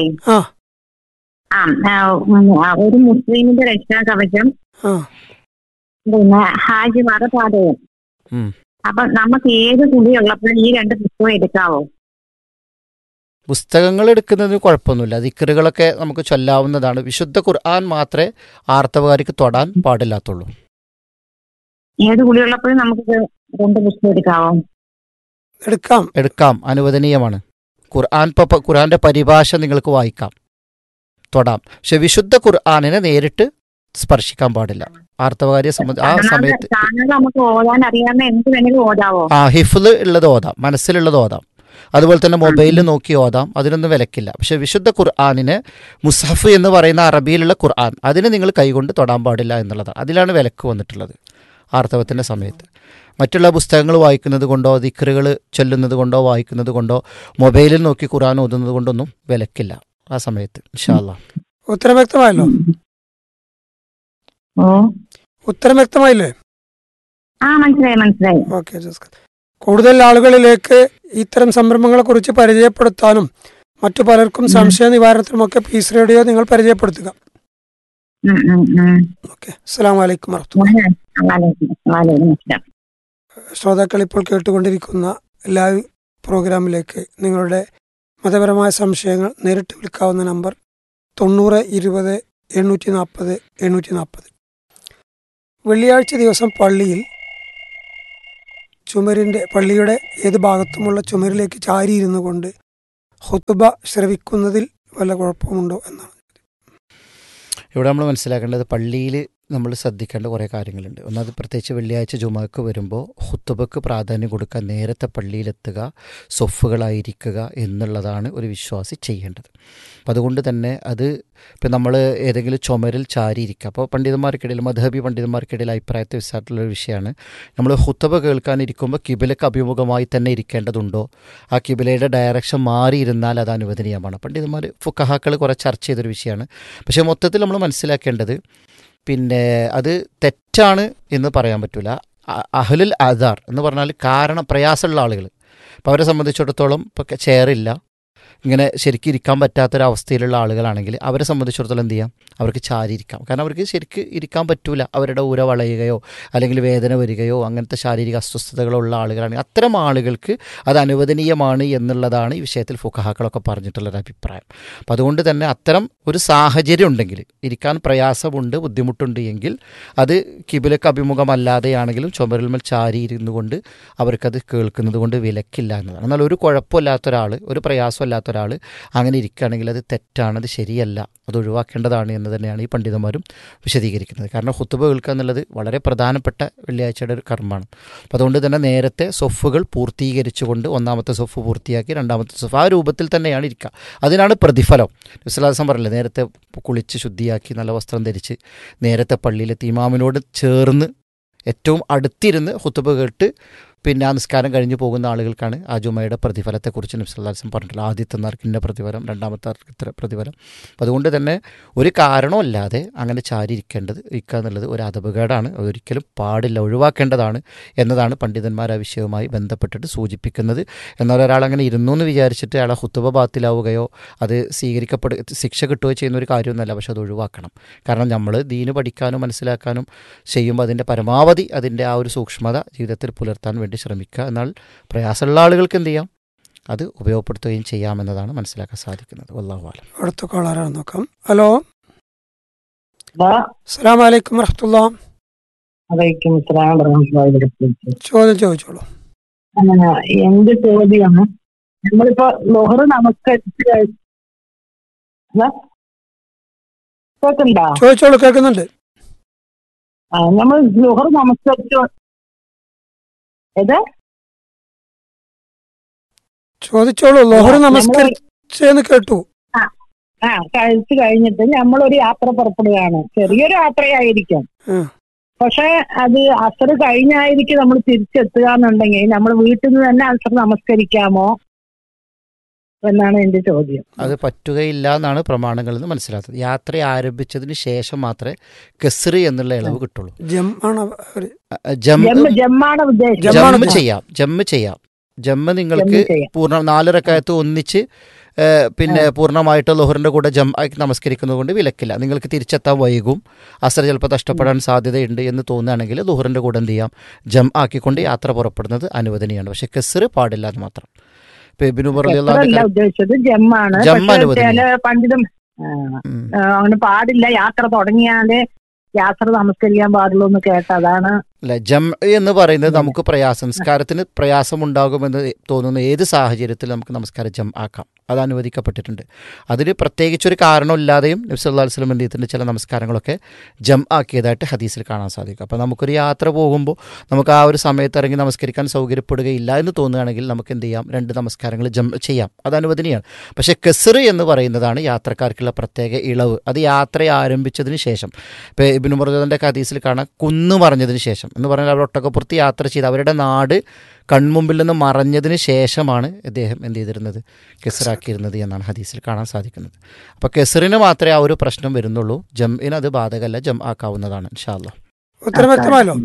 D: ഒരു മുസ്ലിമിന്റെ രക്ഷാകവചം, പിന്നെ ഹാജിമാർ പാതകം. അപ്പൊ നമുക്ക് ഏത് കുടിയുള്ളപ്പോഴും ഈ 2 പുസ്തകം എടുക്കാവോ?
B: പുസ്തകങ്ങൾ എടുക്കുന്നതിന് കുഴപ്പമൊന്നുമില്ല. ദിക്റുകളൊക്കെ നമുക്ക് ചൊല്ലാവുന്നതാണ്. വിശുദ്ധ ഖുർആൻ മാത്രമേ ആർത്തവകാരിക്ക് തൊടാൻ പാടില്ലാത്തുള്ളൂ.
D: ഏത് കുടിയുള്ളപ്പോഴും നമുക്ക് രണ്ട് പുസ്തകം എടുക്കാവോ?
B: എടുക്കാം, അനുവദനീയമാണ്. ഖുർആന്റെ പരിഭാഷ നിങ്ങൾക്ക് വായിക്കാം, തൊടാം. പക്ഷെ വിശുദ്ധ ഖുർആനിനെ നേരിട്ട് സ്പർശിക്കാൻ പാടില്ല. ആർത്തവകാരിയെ സംബന്ധിച്ച് ആ സമയത്ത്
D: നമുക്ക് ഓതാൻ അറിയാവുന്ന എന്ത് വേണമെങ്കിലും ഓതാവോ?
B: ഹിഫ്ള് ഉള്ളത് ഓതാം, മനസ്സിലുള്ളത് ഓതാം. അതുപോലെ തന്നെ മൊബൈലിൽ നോക്കി ഓതാം, അതിനൊന്നും വിലക്കില്ല. പക്ഷെ വിശുദ്ധ ഖുർആനിന് മുസ്ഹഫ് എന്ന് പറയുന്ന അറബിയിലുള്ള ഖുർആൻ, അതിനെ നിങ്ങൾ കൈകൊണ്ട് തൊടാൻ പാടില്ല എന്നുള്ളതാണ്. അതിലാണ് വിലക്ക് വന്നിട്ടുള്ളത് ആർത്തവത്തിൻ്റെ സമയത്ത്. മറ്റുള്ള പുസ്തകങ്ങൾ വായിക്കുന്നത് കൊണ്ടോ ദിക്റുകൾ ചൊല്ലുന്നത് കൊണ്ടോ വായിക്കുന്നത് കൊണ്ടോ മൊബൈലിൽ നോക്കി ഖുർആൻ ഓതുന്നത് കൊണ്ടൊന്നും വിലക്കില്ല ആ സമയത്ത്. ഇൻഷാ അല്ലാഹ്.
A: ഉത്തരം വ്യക്തമായല്ലോ? ഉത്തരം വ്യക്തമായില്ലേ?
D: മനസ്സിലായി.
A: ഓക്കെ. കൂടുതൽ ആളുകളിലേക്ക് ഇത്തരം സംരംഭങ്ങളെ കുറിച്ച് പരിചയപ്പെടുത്താനും മറ്റു പലർക്കും സംശയ നിവാരണത്തിനുമൊക്കെ പീസ് റേഡിയോ നിങ്ങൾ പരിചയപ്പെടുത്തുക. ഓക്കെ. അസ്സലാമു അലൈക്കും വറഹ്മത്തുള്ളാഹി. ശ്രോതാക്കൾ ഇപ്പോൾ കേട്ടുകൊണ്ടിരിക്കുന്ന ലൈവ് പ്രോഗ്രാമിലേക്ക് നിങ്ങളുടെ മതപരമായ സംശയങ്ങൾ നേരിട്ട് വിളിക്കാവുന്ന നമ്പർ 90 20 840 840. വെള്ളിയാഴ്ച ദിവസം പള്ളിയുടെ ഏത് ഭാഗത്തുമുള്ള ചുമരിലേക്ക് ചാരിയിരുന്നു കൊണ്ട് ഖുതുബ ശ്രവിക്കുന്നതിൽ വല്ല കുഴപ്പമുണ്ടോ എന്നാണ്.
B: ഇവിടെ നമ്മൾ മനസ്സിലാക്കേണ്ടത്, പള്ളിയിൽ നമ്മൾ ശ്രദ്ധിക്കേണ്ട കുറേ കാര്യങ്ങളുണ്ട്. ഒന്നത്, പ്രത്യേകിച്ച് വെള്ളിയാഴ്ച ജുമാക്ക് വരുമ്പോൾ ഖുതുബക്ക് പ്രാധാന്യം കൊടുക്കാൻ നേരത്തെ പള്ളിയിലെത്തുക, സൊഫുകളായിരിക്കുക എന്നുള്ളതാണ് ഒരു വിശ്വാസി ചെയ്യേണ്ടത്. അപ്പം അതുകൊണ്ട് തന്നെ അത് ഇപ്പം നമ്മൾ ഏതെങ്കിലും ചുമരിൽ ചാരിയിരിക്കുക. അപ്പോൾ പണ്ഡിതന്മാർക്കിടയിൽ, മദ്ഹബി പണ്ഡിതന്മാർക്കിടയിൽ അഭിപ്രായത്തെ വിസായിട്ടുള്ളൊരു വിഷയമാണ്. നമ്മൾ ഖുതുബ കേൾക്കാനിരിക്കുമ്പോൾ കിബിലക്ക് അഭിമുഖമായി തന്നെ ഇരിക്കേണ്ടതുണ്ടോ, ആ കിബിലയുടെ ഡയറക്ഷൻ മാറിയിരുന്നാൽ അത് അനുവദനീയമാണ്. പണ്ഡിതന്മാർ ഫുഖഹാക്കൾ കുറേ ചർച്ച ചെയ്തൊരു വിഷയമാണ്. പക്ഷേ മൊത്തത്തിൽ നമ്മൾ മനസ്സിലാക്കേണ്ടത്, പിന്നെ അത് തെറ്റാണ് എന്ന് പറയാൻ പറ്റില്ല. അഹ്ലുൽ അദാർ എന്ന് പറഞ്ഞാൽ പ്രയാസമുള്ള ആളുകൾ, അപ്പോൾ അവരെ സംബന്ധിച്ചിടത്തോളം ഇപ്പോൾ ചെയറില്ല, ഇങ്ങനെ ശരിക്കും ഇരിക്കാൻ പറ്റാത്തൊരവസ്ഥയിലുള്ള ആളുകളാണെങ്കിൽ അവരെ സംബന്ധിച്ചിടത്തോളം എന്ത് ചെയ്യാം, അവർക്ക് ചാരിയിരിക്കാം. കാരണം അവർക്ക് ശരിക്ക് ഇരിക്കാൻ പറ്റൂല, അവരുടെ ഊര വളയുകയോ അല്ലെങ്കിൽ വേദന വരികയോ അങ്ങനത്തെ ശാരീരിക അസ്വസ്ഥതകളുള്ള ആളുകളാണെങ്കിൽ അത്തരം ആളുകൾക്ക് അത് അനുവദനീയമാണ് എന്നുള്ളതാണ് ഈ വിഷയത്തിൽ ഫുഖഹാക്കളൊക്കെ പറഞ്ഞിട്ടുള്ളൊരു അഭിപ്രായം. അപ്പം അതുകൊണ്ട് തന്നെ അത്തരം ഒരു സാഹചര്യം ഉണ്ടെങ്കിൽ, ഇരിക്കാൻ പ്രയാസമുണ്ട്, ബുദ്ധിമുട്ടുണ്ട് എങ്കിൽ അത് കിബിലക്ക് അഭിമുഖമല്ലാതെയാണെങ്കിലും ചുമരിൽമേൽ ചാരിയിരുന്നു കൊണ്ട് അവർക്കത് കേൾക്കുന്നത് കൊണ്ട് വിലക്കില്ല എന്നതാണ്. എന്നാൽ ഒരു കുഴപ്പമില്ലാത്തൊരാൾ, ഒരു പ്രയാസമില്ലാത്ത ഒരാൾ അങ്ങനെ ഇരിക്കുകയാണെങ്കിൽ അത് തെറ്റാണ്, അത് ശരിയല്ല, അത് ഒഴിവാക്കേണ്ടതാണ് എന്ന് തന്നെയാണ് ഈ പണ്ഡിതന്മാരും വിശദീകരിക്കുന്നത്. കാരണം ഖുതുബ കേൾക്കുക എന്നുള്ളത് വളരെ പ്രധാനപ്പെട്ട വെള്ളിയാഴ്ചയുടെ ഒരു കർമ്മമാണ്. അപ്പോൾ അതുകൊണ്ട് തന്നെ നേരത്തെ സൊഫുകൾ പൂർത്തീകരിച്ചുകൊണ്ട് ഒന്നാമത്തെ സൊഫ് പൂർത്തിയാക്കി രണ്ടാമത്തെ സൊഫ് ആ രൂപത്തിൽ തന്നെയാണ് ഇരിക്കുക. അതിനാണ് പ്രതിഫലം. വിസ്ലാസം പറയില്ലേ, നേരത്തെ കുളിച്ച് ശുദ്ധിയാക്കി നല്ല വസ്ത്രം ധരിച്ച് നേരത്തെ പള്ളിയിലെത്തി ഇമാമിനോട് ചേർന്ന് ഏറ്റവും അടുത്തിരുന്ന് ഖുതുബ കേട്ട് പിന്നെ ആ നിസ്കാരം കഴിഞ്ഞ് പോകുന്ന ആളുകൾക്കാണ് ആ ജുമയുടെ പ്രതിഫലത്തെക്കുറിച്ച് നബി സല്ലല്ലാഹു അലൈഹി വസല്ലം പറഞ്ഞിട്ടുള്ളത്. ആദ്യത്തെ നാർക്ക് ഇന്ന പ്രതിഫലം, രണ്ടാമത്തെ നാർക്ക് ഇത്ര പ്രതിഫലം. അപ്പോൾ അതുകൊണ്ട് തന്നെ ഒരു കാരണമല്ലാതെ അങ്ങനെ ഇരിക്കുക എന്നുള്ളത് ഒരു അദബുകേടാണ്, അതൊരിക്കലും പാടില്ല, ഒഴിവാക്കേണ്ടതാണ് എന്നതാണ് പണ്ഡിതന്മാർ ആ വിഷയവുമായി ബന്ധപ്പെട്ടിട്ട് സൂചിപ്പിക്കുന്നത്. എന്നാൽ ഒരാൾ അങ്ങനെ ഇരുന്നു എന്ന് വിചാരിച്ചിട്ട് അയാളെ ഖുതുബ ബാത്തിലാവുകയോ അത് ശിക്ഷ കിട്ടുകയോ ചെയ്യുന്ന ഒരു കാര്യമൊന്നുമല്ല. പക്ഷെ അത് ഒഴിവാക്കണം. കാരണം നമ്മൾ ദീന് പഠിക്കാനും മനസ്സിലാക്കാനും ചെയ്യുമ്പോൾ അതിൻ്റെ പരമാവധി അതിൻ്റെ ആ ഒരു സൂക്ഷ്മത ജീവിതത്തിൽ പുലർത്താൻ വേണ്ടി ശ്രമിക്കുക. എന്നാൽ പ്രയാസമുള്ള ആളുകൾക്ക് എന്ത് ചെയ്യാം, അത് ഉപയോഗപ്പെടുത്തുകയും ചെയ്യാമെന്നതാണ് മനസ്സിലാക്കാൻ സാധിക്കുന്നത്. വല്ലാഹു അലം.
A: അടുത്ത കോളറാണ് നോക്കാം. ഹലോ, അസ്സലാമു അലൈക്കും വറഹ്മത്തുള്ളാഹി. ചോദ്യം ചോദിച്ചോളൂ.
E: എന്ത് ചോദ്യമാണ്? നമ്മളിപ്പോ ലോഹർ നമസ്കരിച്ച് കേൾക്കണ്ടോ?
A: ചോദിച്ചോളൂ, കേൾക്കുന്നുണ്ട്.
E: നമ്മൾ ലോഹർ നമസ്കരിച്ചു
A: ചോദിച്ചോളൂ. ലോഹർ നമസ്കരിച്ചെന്ന് കേട്ടു.
E: കഴിച്ചു കഴിഞ്ഞിട്ട് നമ്മളൊരു യാത്ര പുറപ്പെടുകയാണ്. ചെറിയൊരു യാത്രയായിരിക്കും, പക്ഷെ അത് അസർ കഴിഞ്ഞായിരിക്കും നമ്മൾ തിരിച്ചെത്തുക എന്നുണ്ടെങ്കിൽ നമ്മൾ വീട്ടിൽ നിന്ന് തന്നെ അസർ നമസ്കരിക്കാമോ എന്നാണ് എന്റെ ചോദ്യം.
B: അത് പറ്റുകയില്ല എന്നാണ് പ്രമാണങ്ങളിൽ നിന്ന് മനസ്സിലാക്കുന്നത്. യാത്ര ആരംഭിച്ചതിന് ശേഷം മാത്രമേ കസ്റ് എന്നുള്ള ഇളവ് കിട്ടുള്ളൂ. ജമ്മ് ചെയ്യാം. ജമ്മ് നിങ്ങൾക്ക് പൂർണ്ണ 4 റക്അത്ത് ഒന്നിച്ച് പിന്നെ പൂർണ്ണമായിട്ട് ലുഹറിൻ്റെ കൂടെ ജംആക്കി നമസ്കരിക്കുന്നത് കൊണ്ട് വിലക്കില്ല. നിങ്ങൾക്ക് തിരിച്ചെത്താൻ വൈകും, അസർ ചിലപ്പോൾ നഷ്ടപ്പെടാൻ സാധ്യതയുണ്ട് എന്ന് തോന്നുകയാണെങ്കിൽ ലുഹറിൻ്റെ കൂടെ എന്ത് ചെയ്യാം, ആക്കിക്കൊണ്ട് യാത്ര പുറപ്പെടുന്നത് അനുവദനീയമാണ്. പക്ഷെ കസ്റ് പാടില്ല എന്ന് മാത്രം.
E: അങ്ങനെ പാടില്ല, യാത്ര തുടങ്ങിയാലേ യാത്ര നമസ്കരിക്കാൻ പാടുള്ളൂ എന്ന് കേട്ടതാണ്.
B: അല്ല, ജം എന്ന് പറയുന്നത് നമുക്ക് സംസ്കാരത്തിന് പ്രയാസമുണ്ടാകുമെന്ന് തോന്നുന്ന ഏത് സാഹചര്യത്തിൽ നമുക്ക് നമസ്കാരം ജം ആക്കാം, അത് അനുവദിക്കപ്പെട്ടിട്ടുണ്ട്. അതിന് പ്രത്യേകിച്ചൊരു കാരണമില്ലാതെയും നബി സല്ലല്ലാഹു അലൈഹി വസല്ലം എന്ത് ചെയ്തിട്ടുണ്ട്, ചില നമസ്കാരങ്ങളൊക്കെ ജം ആക്കിയതായിട്ട് ഹദീസിൽ കാണാൻ സാധിക്കും. അപ്പോൾ നമുക്കൊരു യാത്ര പോകുമ്പോൾ നമുക്ക് ആ ഒരു സമയത്ത് ഇറങ്ങി നമസ്കരിക്കാൻ സൗകര്യപ്പെടുകയില്ല എന്ന് തോന്നുകയാണെങ്കിൽ നമുക്ക് എന്ത് ചെയ്യാം, 2 നമസ്കാരങ്ങൾ ജം ചെയ്യാം, അത് അനുവദനീയമാണ്. പക്ഷേ കസ്ർ എന്ന് പറയുന്നതാണ് യാത്രക്കാർക്കുള്ള പ്രത്യേക ഇളവ്. അത് യാത്ര ആരംഭിച്ചതിന് ശേഷം, ഇപ്പോൾ ഇബ്നു മുർദന്റെ ഹദീസിൽ കാണാം, കുന്നു മറഞ്ഞതിന് ശേഷം എന്ന് പറഞ്ഞാൽ അവർ ഒട്ടകപ്പുറത്ത് യാത്ര ചെയ്ത് അവരുടെ നാട് കൺമുമ്പിൽ നിന്ന് മറഞ്ഞതിന് ശേഷമാണ് അദ്ദേഹം എന്ത് ചെയ്തിരുന്നത്, കെസറാക്കിയിരുന്നത് എന്നാണ് ഹദീസിൽ കാണാൻ സാധിക്കുന്നത്. അപ്പോൾ കെസറിന് മാത്രമേ ആ ഒരു പ്രശ്നം വരുന്നുള്ളൂ, ജംഇന് അത് ബാധകമല്ല, ജം ആക്കാവുന്നതാണ്. ഇൻഷാ അല്ലാഹ്.
A: ഉത്തരം വ്യക്തമായല്ലോ?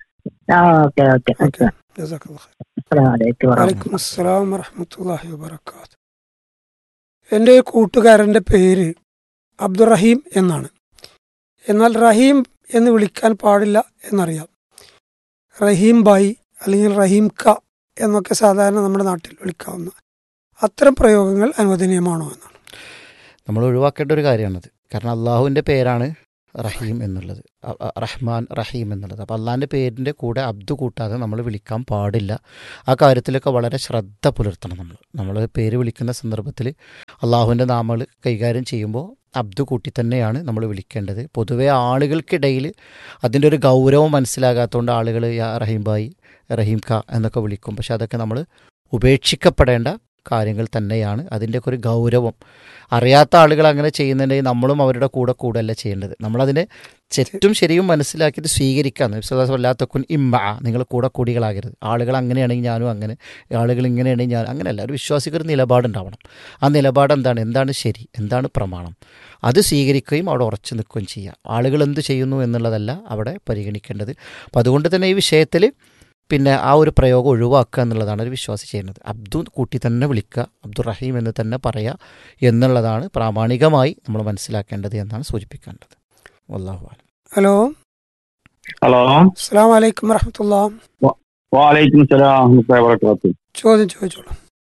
A: വലൈക്കും അസ്സലാം വറഹ്മത്തുള്ളാഹി വബറകാതുഹു. എൻ്റെ ഒരു കൂട്ടുകാരൻ്റെ പേര് അബ്ദുറഹീം എന്നാണ്. എന്നാൽ റഹീം എന്ന് വിളിക്കാൻ പാടില്ല എന്നറിയാം. റഹീം ബായി അല്ലെങ്കിൽ റഹീം ക എന്നൊക്കെ സാധാരണ നമ്മുടെ നാട്ടിൽ വിളിക്കാവുന്ന അത്തരം പ്രയോഗങ്ങൾ അനുവദനീയമാണോ എന്നാണ്
B: നമ്മൾ ഒഴിവാക്കേണ്ട ഒരു കാര്യമാണത്. കാരണം അള്ളാഹുവിൻ്റെ പേരാണ് റഹീം എന്നുള്ളത്, റഹ്മാൻ റഹീം എന്നുള്ളത്. അപ്പോൾ അള്ളാഹിൻ്റെ പേരിൻ്റെ കൂടെ അബ്ദു കൂട്ടാതെ നമ്മൾ വിളിക്കാൻ പാടില്ല. ആ കാര്യത്തിലൊക്കെ വളരെ ശ്രദ്ധ പുലർത്തണം. നമ്മൾ പേര് വിളിക്കുന്ന സന്ദർഭത്തിൽ അള്ളാഹുവിൻ്റെ നാമങ്ങൾ കൈകാര്യം ചെയ്യുമ്പോൾ അബ്ദു കൂട്ടി തന്നെയാണ് നമ്മൾ വിളിക്കേണ്ടത്. പൊതുവേ ആളുകൾക്കിടയിൽ അതിൻ്റെ ഒരു ഗൗരവം മനസ്സിലാകാത്തതുകൊണ്ട് ആളുകൾ യാ റഹീം ബായി, റഹീം ഖ എന്നൊക്കെ വിളിക്കും. പക്ഷെ അതൊക്കെ നമ്മൾ ഉപേക്ഷിക്കപ്പെടേണ്ട കാര്യങ്ങൾ തന്നെയാണ്. അതിൻ്റെയൊക്കെ ഒരു ഗൗരവം അറിയാത്ത ആളുകൾ അങ്ങനെ ചെയ്യുന്നുണ്ടെങ്കിൽ നമ്മളും അവരുടെ കൂടെയല്ല ചെയ്യേണ്ടത്. നമ്മളതിനെ തെറ്റും ശരിയും മനസ്സിലാക്കിയിട്ട് സ്വീകരിക്കാമെന്ന്. വല്ലാത്തക്കുൻ ഇമ്മ, നിങ്ങൾ കൂടികളാകരുത്. ആളുകൾ അങ്ങനെയാണെങ്കിൽ ഞാനും അങ്ങനെ, ആളുകൾ ഇങ്ങനെയാണെങ്കിൽ ഞാൻ അങ്ങനെയല്ല. ഒരു വിശ്വാസിക്കൊരു നിലപാടുണ്ടാവണം. ആ നിലപാട് എന്താണ് ശരി, എന്താണ് പ്രമാണം, അത് സ്വീകരിക്കുകയും അവിടെ ഉറച്ചു നിൽക്കുകയും ചെയ്യുക. ആളുകൾ എന്ത് ചെയ്യുന്നു എന്നുള്ളതല്ല അവിടെ പരിഗണിക്കേണ്ടത്. അപ്പം അതുകൊണ്ട് തന്നെ ഈ വിഷയത്തിൽ പിന്നെ ആ ഒരു പ്രയോഗം ഒഴിവാക്കുക എന്നുള്ളതാണ് ഒരു വിശ്വാസി ചെയ്യുന്നത്. അബ്ദു കൂട്ടി തന്നെ വിളിക്കുക, അബ്ദുറഹീം എന്ന് തന്നെ പറയുക എന്നുള്ളതാണ് പ്രാമാണികമായി നമ്മൾ മനസ്സിലാക്കേണ്ടത് എന്നാണ് സൂചിപ്പിക്കേണ്ടത്. വല്ലാഹു അലം.
A: ഹലോ
C: ഹലോ,
A: അസ്സലാമു അലൈക്കും വറഹ്മത്തുള്ളാഹി.
C: വലൈക്കും സലാം വബറകാതുഹു.
A: ചോദ്യം ചോദിച്ചോളൂ.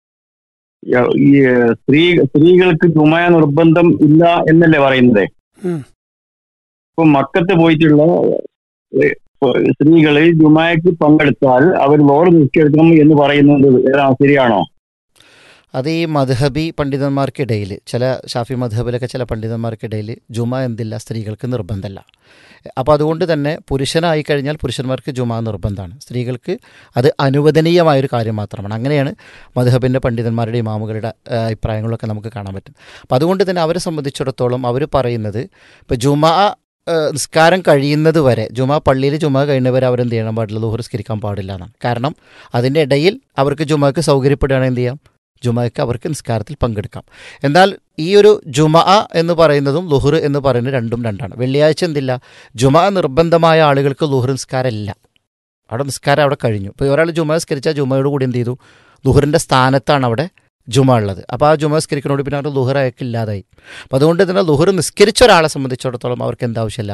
C: ഈ സ്ത്രീകൾക്ക് ജുമ നിർബന്ധം ഇല്ല എന്നല്ലേ പറയുന്നത്? ഇപ്പൊ മക്കത്ത് പോയിട്ടുള്ള സ്ത്രീകള് ജുമാക്ക് പങ്കെടുത്താൽ അവർ ലോറ് നിസ്കരിക്കണം എന്ന് പറയുന്നത് ശരിയാണോ?
B: അത് ഈ മദ്ഹബി പണ്ഡിതന്മാർക്കിടയിൽ, ചില ഷാഫി മദ്ഹബിലൊക്കെ ചില പണ്ഡിതന്മാർക്കിടയിൽ ജുമ എന്തില്ല, സ്ത്രീകൾക്ക് നിർബന്ധമല്ല. അപ്പോൾ അതുകൊണ്ട് തന്നെ പുരുഷനായി കഴിഞ്ഞാൽ പുരുഷന്മാർക്ക് ജുമ നിർബന്ധമാണ്, സ്ത്രീകൾക്ക് അത് അനുവദനീയമായൊരു കാര്യം മാത്രമാണ്. അങ്ങനെയാണ് മദ്ഹബിൻ്റെ പണ്ഡിതന്മാരുടെ ഇമാമുകളുടെ അഭിപ്രായങ്ങളൊക്കെ നമുക്ക് കാണാൻ പറ്റും. അപ്പോൾ അതുകൊണ്ട് തന്നെ അവരെ സംബന്ധിച്ചിടത്തോളം അവർ പറയുന്നത്, ഇപ്പോൾ ജുമ നിസ്കാരം കഴിയുന്നത് വരെ, പള്ളിയിൽ ജുമ കഴിയുന്നവരെ അവരെന്ത് ചെയ്യണം പാടില്ല, ളുഹർ നിസ്കരിക്കാൻ പാടില്ല എന്നാണ്. കാരണം അതിൻ്റെ ഇടയിൽ അവർക്ക് ജുമക്ക് സൗകര്യപ്പെടുകയാണെങ്കിൽ എന്ത് ചെയ്യാം, ജുമക്ക് അവർക്ക് നിസ്കാരത്തിൽ പങ്കെടുക്കാം. എന്നാൽ ഈ ഒരു ജുമ എന്ന് പറയുന്നതും ളുഹർ എന്ന് പറയുന്നത് രണ്ടും രണ്ടാണ്. വെള്ളിയാഴ്ച എന്തില്ല, ജുമ നിർബന്ധമായ ആളുകൾക്ക് ളുഹർ നിസ്കാരം ഇല്ല, അവിടെ നിസ്കാരം അവിടെ കഴിഞ്ഞു. ഇപ്പോൾ ഒരാൾ ജുമ നിസ്കരിച്ചാൽ ജുമയോട് കൂടി എന്ത് ചെയ്തു, ളുഹറിൻ്റെ സ്ഥാനത്താണ് അവിടെ ജുമ ഉള്ളത്. അപ്പോൾ ആ ജുമ നിസ്കരിക്കുന്നതോട് പിന്നെ അവർ ളുഹർ അയക്ക് ഇല്ലാതായി. അപ്പോൾ അതുകൊണ്ട് തന്നെ ളുഹർ നിസ്കരിച്ച ഒരാളെ സംബന്ധിച്ചിടത്തോളം അവർക്ക് എന്താവശ്യമില്ല,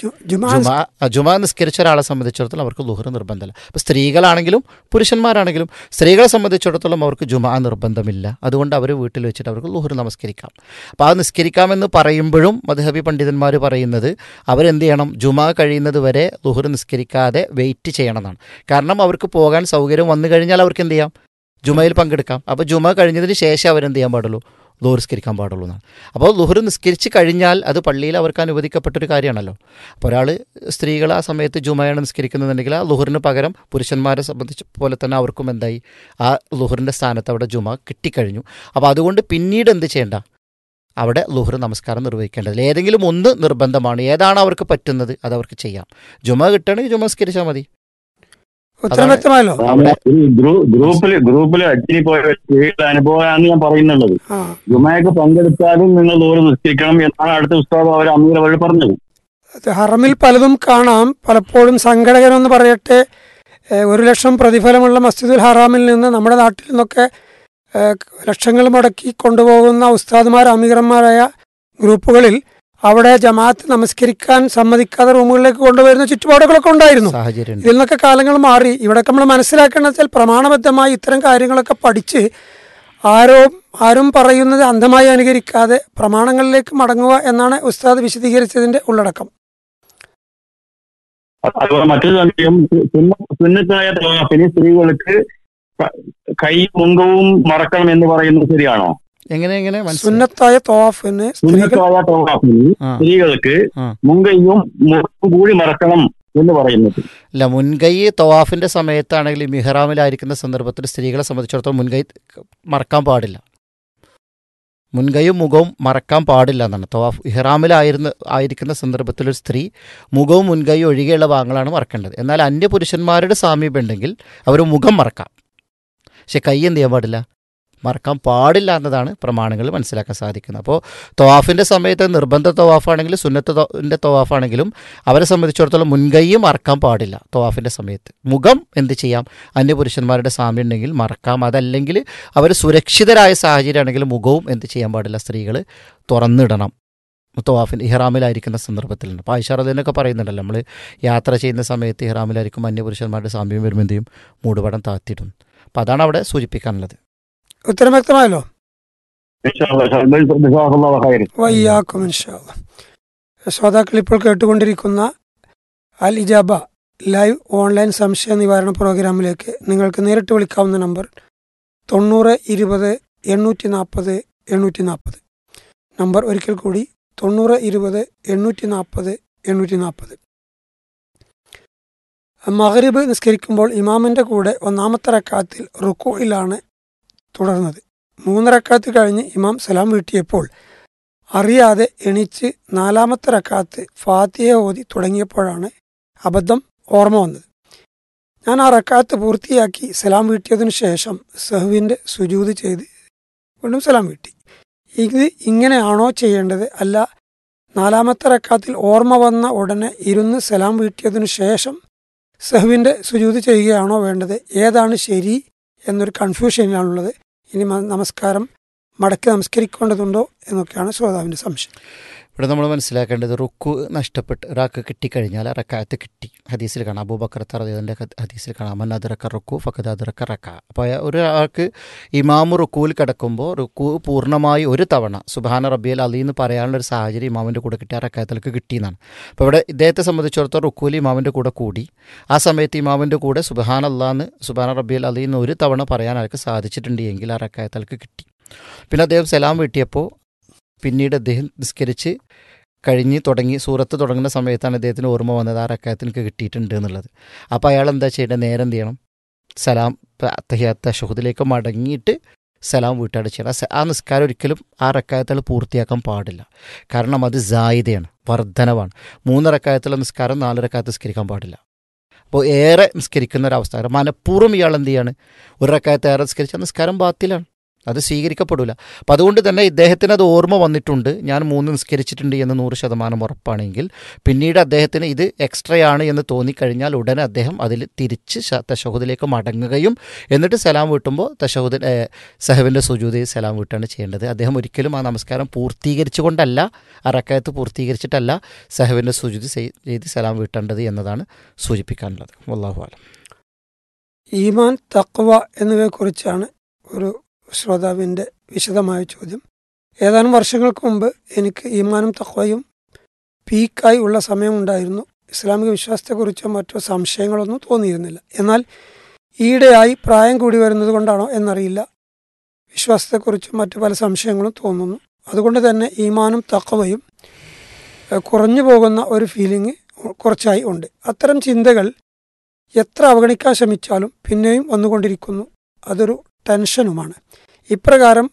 B: ജുമ നിസ്കരിച്ച ഒരാളെ സംബന്ധിച്ചിടത്തോളം അവർക്ക് ളുഹർ നിർബന്ധമില്ല. അപ്പോൾ സ്ത്രീകളാണെങ്കിലും പുരുഷന്മാരാണെങ്കിലും സ്ത്രീകളെ സംബന്ധിച്ചിടത്തോളം അവർക്ക് ജുമ നിർബന്ധമില്ല. അതുകൊണ്ട് അവർ വീട്ടിൽ വെച്ചിട്ട് അവർക്ക് ളുഹർ നമസ്കരിക്കാം. അപ്പോൾ ആ നിസ്കരിക്കാമെന്ന് പറയുമ്പോഴും മദ്ഹബി പണ്ഡിതന്മാർ പറയുന്നത് അവരെന്ത് ചെയ്യണം, ജുമ കഴിയുന്നത് വരെ ളുഹർ നിസ്കരിക്കാതെ വെയിറ്റ് ചെയ്യണം എന്നാണ്. കാരണം അവർക്ക് പോകാൻ സൗകര്യം വന്നു കഴിഞ്ഞാൽ അവർക്ക് എന്ത് ചെയ്യാം, ജുമയിൽ പങ്കെടുക്കാം. അപ്പോൾ ജുമ കഴിഞ്ഞതിന് ശേഷം അവരെന്ത് ചെയ്യാൻ പാടുള്ളൂ, ളുഹർ നിസ്കരിക്കാൻ പാടുള്ളൂ എന്നാണ്. അപ്പോൾ ളുഹർ നിസ്കരിച്ച് കഴിഞ്ഞാൽ അത് പള്ളിയിൽ അവർക്ക് അനുവദിക്കപ്പെട്ടൊരു കാര്യമാണല്ലോ. അപ്പോൾ ഒരാൾ സ്ത്രീകൾ ആ സമയത്ത് ജുമയാണ് നിസ്കരിക്കുന്നതെന്നുണ്ടെങ്കിൽ ആ ളുഹറിന് പകരം പുരുഷന്മാരെ സംബന്ധിച്ച് പോലെ തന്നെ അവർക്കും എന്തായി, ആ ളുഹറിൻ്റെ സ്ഥാനത്ത് അവിടെ ജുമ കിട്ടിക്കഴിഞ്ഞു. അപ്പോൾ അതുകൊണ്ട് പിന്നീട് എന്ത് ചെയ്യേണ്ട, അവിടെ ളുഹർ നമസ്കാരം നിർവഹിക്കേണ്ടതിൽ ഏതെങ്കിലും ഒന്ന് നിർബന്ധമാണ്. ഏതാണ് അവർക്ക് പറ്റുന്നത് അത് അവർക്ക് ചെയ്യാം. ജുമ കിട്ടണമെങ്കിൽ ജുമ നിസ്കരിച്ചാൽ മതി.
C: ഗ്രൂപ്പിൽ അച്ഛനി പോയ അനുഭവമാണ് ഞാൻ പറയുന്നുള്ളത്. ജുമയൊക്കെ പങ്കെടുത്താലും നിങ്ങൾ ളുഹർ നിസ്കരിക്കണം എന്നാണ് അടുത്ത ഉസ്താദ് അവർ അമീർ അവർ പറഞ്ഞത്.
A: ഹറമിൽ പലതും കാണാം. പലപ്പോഴും സങ്കടകരമെന്ന് പറയട്ടെ, 1,00,000 പ്രതിഫലമുള്ള മസ്ജിദുൽ ഹറാമിൽ നിന്ന് നമ്മുടെ നാട്ടിൽ നിന്നൊക്കെ ലക്ഷങ്ങൾ മുടക്കി കൊണ്ടുപോകുന്ന ഉസ്താദുമാർ അമീറന്മാരായ ഗ്രൂപ്പുകളിൽ അവിടെ ജമാഅത്ത് നമസ്കരിക്കാൻ സമ്മതിക്കാതെ റൂമുകളിലേക്ക് കൊണ്ടുവരുന്ന ചുറ്റുപാടുകളൊക്കെ ഉണ്ടായിരുന്നു. ഇതിൽ നിന്നൊക്കെ കാലങ്ങൾ മാറി. ഇവിടെയൊക്കെ നമ്മൾ മനസ്സിലാക്കേണ്ടത് വെച്ചാൽ പ്രമാണബദ്ധമായി ഇത്തരം കാര്യങ്ങളൊക്കെ പഠിച്ച് ആരും പറയുന്നത് അന്ധമായി അനുകരിക്കാതെ പ്രമാണങ്ങളിലേക്ക് മടങ്ങുക എന്നാണ് ഉസ്താദ് വിശദീകരിച്ചതിന്റെ ഉള്ളടക്കം.
F: അതുപോലെ മറ്റൊരു സംശയം, സുന്നത്തായ തവാഫിന് സ്ത്രീകൾക്ക് കൈ മുങ്കവും മറക്കണം എന്ന് പറയുന്നത് ശരിയാണോ?
B: എങ്ങനെ
A: സുന്നത്തായ തവാഫിന്
F: സ്ത്രീകൾക്ക് മുങ്കയും മുഖവും കൂടി മറക്കണം എന്ന് പറയുന്നത്
B: അല്ല. മുൻകൈ തവാഫിന്റെ സമയത്താണെങ്കിൽ മിഹ്റാമിലായിരിക്കുന്ന സന്ദർഭത്തിൽ സ്ത്രീകളെ സംബന്ധിച്ചിടത്തോളം മുൻകൈ മറക്കാൻ പാടില്ല. മുൻകൈയും മുഖവും മറക്കാൻ പാടില്ല എന്നാണ്. തവാഫ് ഇഹ്റാമിലായിരിക്കുന്ന സന്ദർഭത്തിൽ ഒരു സ്ത്രീ മുഖവും മുൻകൈയും ഒഴികെയുള്ള ഭാഗങ്ങളാണ് മറക്കേണ്ടത്. എന്നാൽ അന്യ പുരുഷന്മാരുടെ സാമീപ്യം ഉണ്ടെങ്കിൽ അവർ മുഖം മറക്കാം, പക്ഷെ കൈ എന്ത് ചെയ്യാൻ പാടില്ല, മറക്കാൻ പാടില്ല എന്നതാണ് പ്രമാണങ്ങൾ മനസ്സിലാക്കാൻ സാധിക്കുന്നത്. അപ്പോൾ തവാഫിൻ്റെ സമയത്ത് നിർബന്ധ തവാഫാണെങ്കിലും സുന്നത്തിൻ്റെ തവാഫാണെങ്കിലും അവരെ സംബന്ധിച്ചിടത്തോളം മുൻകൈയും മറക്കാൻ പാടില്ല. തവാഫിൻ്റെ സമയത്ത് മുഖം എന്ത് ചെയ്യാം, അന്യപുരുഷന്മാരുടെ സാമ്യം ഉണ്ടെങ്കിൽ മറക്കാം. അതല്ലെങ്കിൽ അവർ സുരക്ഷിതരായ സാഹചര്യമാണെങ്കിൽ മുഖവും എന്ത് ചെയ്യാൻ പാടില്ല, സ്ത്രീകൾ തുറന്നിടണം തവാഫിന് ഇഹ്റാമിലായിരിക്കുന്ന സന്ദർഭത്തിലുണ്ട്. അപ്പോൾ ആയിഷ റളിയല്ലാഹു പറയുന്നുണ്ടല്ലോ, നമ്മൾ യാത്ര ചെയ്യുന്ന സമയത്ത് ഇഹ്റാമിലായിരിക്കും അന്യപുരുഷന്മാരുടെ സാമ്യം വരുമ്പോൾ എന്ത് ചെയ്യും, മൂടുപടം താഴ്ത്തിയിടും. അപ്പോൾ അതാണ് അവിടെ സൂചിപ്പിക്കാനുള്ളത്.
A: ഉത്തരം വ്യക്തമായല്ലോ. ശ്രോതാക്കൾ ഇപ്പോൾ കേട്ടുകൊണ്ടിരിക്കുന്ന അൽ ഇജാബ ലൈവ് ഓൺലൈൻ സംശയ നിവാരണ പ്രോഗ്രാമിലേക്ക് നിങ്ങൾക്ക് നേരിട്ട് വിളിക്കാവുന്ന നമ്പർ 9020 840 നമ്പർ ഒരിക്കൽ കൂടി 9020 840 മഗ്രിബ് നിസ്കരിക്കുമ്പോൾ ഇമാമിൻ്റെ കൂടെ ഒന്നാമത്തെ റക്അത്തിൽ റുക്കൂഇലാണ് തുടർന്നത്. 3 റക്അത്ത് കഴിഞ്ഞ് ഇമാം സലാം വീട്ടിയപ്പോൾ അറിയാതെ എണീച്ച് 4ാമത്തെ റക്അത്ത് ഫാത്തിഹ ഓതി തുടങ്ങിയപ്പോഴാണ് അബദ്ധം ഓർമ്മ വന്നത്. ഞാൻ ആ റക്അത്ത് പൂർത്തിയാക്കി സലാം വീട്ടിയതിനു ശേഷം സഹ്വിൻ്റെ സുജൂദ് ചെയ്ത് വീണ്ടും സലാം വീട്ടി. ഇത് ഇങ്ങനെയാണോ ചെയ്യേണ്ടത്, അല്ല 4ാമത്തെ റക്അത്തിൽ ഓർമ്മ വന്ന ഉടനെ ഇരുന്ന് സലാം വീട്ടിയതിനു ശേഷം സഹ്വിൻ്റെ സുജൂദ് ചെയ്യുകയാണോ വേണ്ടത്, ഏതാണ് ശരി എന്നൊരു കൺഫ്യൂഷനിലാണുള്ളത്. ഇനി നമസ്കാരം മടക്കി നമസ്കരിക്കേണ്ടതുണ്ടോ എന്നൊക്കെയാണ് ശ്രോതാവിൻ്റെ സംശയം.
B: ഇവിടെ നമ്മൾ മനസ്സിലാക്കേണ്ടത്, റുക്കു നഷ്ടപ്പെട്ട് ഒരാൾക്ക് കിട്ടിക്കഴിഞ്ഞാൽ ആ റക്അത്ത് കിട്ടി. ഹദീസിൽ കാണാം, അബൂബക്കർ റളിയല്ലാഹു അൻഹു ഹദീസിൽ കാണാം, മൻ അദ്റക റുക്കു ഫഖദ് അദ്റക റക്അ. അപ്പോൾ ഒരാൾക്ക് ഇമാമു റുക്കുവിൽ കിടക്കുമ്പോൾ റുക്കു പൂർണ്ണമായി ഒരു തവണ സുബ്ഹാന റബ്ബിയൽ അലീ എന്ന് പറയാനുള്ളൊരു സാഹചര്യം ഇമാമിൻ്റെ കൂടെ കിട്ടിയ റക്അത്തിലേക്ക് കിട്ടിയെന്നാണ്. അപ്പോൾ ഇവിടെ ഇദ്ദേഹത്തെ സംബന്ധിച്ചിടത്തോളം റുക്കുവിൽ ഇമാമിൻ്റെ കൂടെ കൂടി, ആ സമയത്ത് ഇമാമിൻ്റെ കൂടെ സുബ്ഹാന അല്ലാന്ന് സുബ്ഹാന റബ്ബിയൽ അലീ എന്ന് ഒരു തവണ പറയാൻ ആൾക്ക് സാധിച്ചിട്ടുണ്ട് എങ്കിൽ ആ റക്അത്തിലേക്ക് കിട്ടി. പിന്നെ അദ്ദേഹം സലാം വീട്ടിയപ്പോൾ പിന്നീട് അദ്ദേഹം നിസ്കരിച്ച് കഴിഞ്ഞ് സൂറത്ത് തുടങ്ങുന്ന സമയത്താണ് അദ്ദേഹത്തിന് ഓർമ്മ വന്നത് ആ റക്അത്ത് എനിക്ക് കിട്ടിയിട്ടുണ്ട് എന്നുള്ളത്. അപ്പോൾ അയാൾ എന്താ ചെയ്യേണ്ടത്, നേരം എന്ത് ചെയ്യണം, സലാം തശഹുദിലേക്ക് മടങ്ങിയിട്ട് സലാം വീട്ടാട് ചെയ്യണം. ആ നിസ്കാരം ഒരിക്കലും ആ റക്അത്തുകൾ പൂർത്തിയാക്കാൻ പാടില്ല. കാരണം അത് സായിദയാണ്, വർധനവാണ്. 3 റക്അത്തുള്ള നിസ്കാരം 4 റക്അത്ത് നിസ്കരിക്കാൻ പാടില്ല. അപ്പോൾ ഏറെ നിസ്കരിക്കുന്ന ഒരവസ്ഥ, മനഃപൂർവ്വം ഇയാൾ എന്ത് ചെയ്യാണ്, ഒരു റക്അത്ത് ഏറെ നിസ്കരിച്ചാൽ നിസ്കാരം ബാത്തിലാണ്, അത് സ്വീകരിക്കപ്പെടില്ല. അപ്പം അതുകൊണ്ട് തന്നെ ഇദ്ദേഹത്തിന് അത് ഓർമ്മ വന്നിട്ടുണ്ട്, ഞാൻ 3 നിസ്കരിച്ചിട്ടുണ്ട് എന്ന് 100% ഉറപ്പാണെങ്കിൽ പിന്നീട് അദ്ദേഹത്തിന് ഇത് എക്സ്ട്രയാണ് എന്ന് തോന്നിക്കഴിഞ്ഞാൽ ഉടനെ അദ്ദേഹം അതിൽ തിരിച്ച് തശഹുദിലേക്ക് മടങ്ങുകയും എന്നിട്ട് സലാം വീട്ടുമ്പോൾ സഹവിൻ്റെ സുജൂദ് സലാം വീട്ടാണ് ചെയ്യേണ്ടത്. അദ്ദേഹം ഒരിക്കലും ആ നമസ്കാരം പൂർത്തീകരിച്ചുകൊണ്ടല്ല, ആ റക്അത്ത് പൂർത്തീകരിച്ചിട്ടല്ല സഹവിൻ്റെ സുജൂദ് ചെയ്ത് സലാം വീട്ടേണ്ടത് എന്നതാണ് സൂചിപ്പിക്കാനുള്ളത്. വല്ലാഹു അലം.
A: ഈമാൻ, തഖ്വ എന്നിവയെക്കുറിച്ചാണ് ഒരു ശ്രോതാവിൻ്റെ വിശദമായ ചോദ്യം. ഏതാനും വർഷങ്ങൾക്ക് മുമ്പ് എനിക്ക് ഈമാനും തഖ്വയും പീക്കായി ഉള്ള സമയമുണ്ടായിരുന്നു. ഇസ്ലാമിക വിശ്വാസത്തെക്കുറിച്ചോ മറ്റോ സംശയങ്ങളൊന്നും തോന്നിയിരുന്നില്ല. എന്നാൽ ഈയിടെയായി പ്രായം കൂടി വരുന്നത് കൊണ്ടാണോ എന്നറിയില്ല, വിശ്വാസത്തെക്കുറിച്ചും മറ്റു പല സംശയങ്ങളും തോന്നുന്നു. അതുകൊണ്ട് തന്നെ ഈമാനും തഖ്വയും കുറഞ്ഞു പോകുന്ന ഒരു ഫീലിംഗ് കുറച്ചായി ഉണ്ട്. അത്തരം ചിന്തകൾ എത്ര അവഗണിക്കാൻ ശ്രമിച്ചാലും പിന്നെയും വന്നുകൊണ്ടിരിക്കുന്നു. അതൊരു ടെൻഷനുമാണ്. ഇപ്രകാരം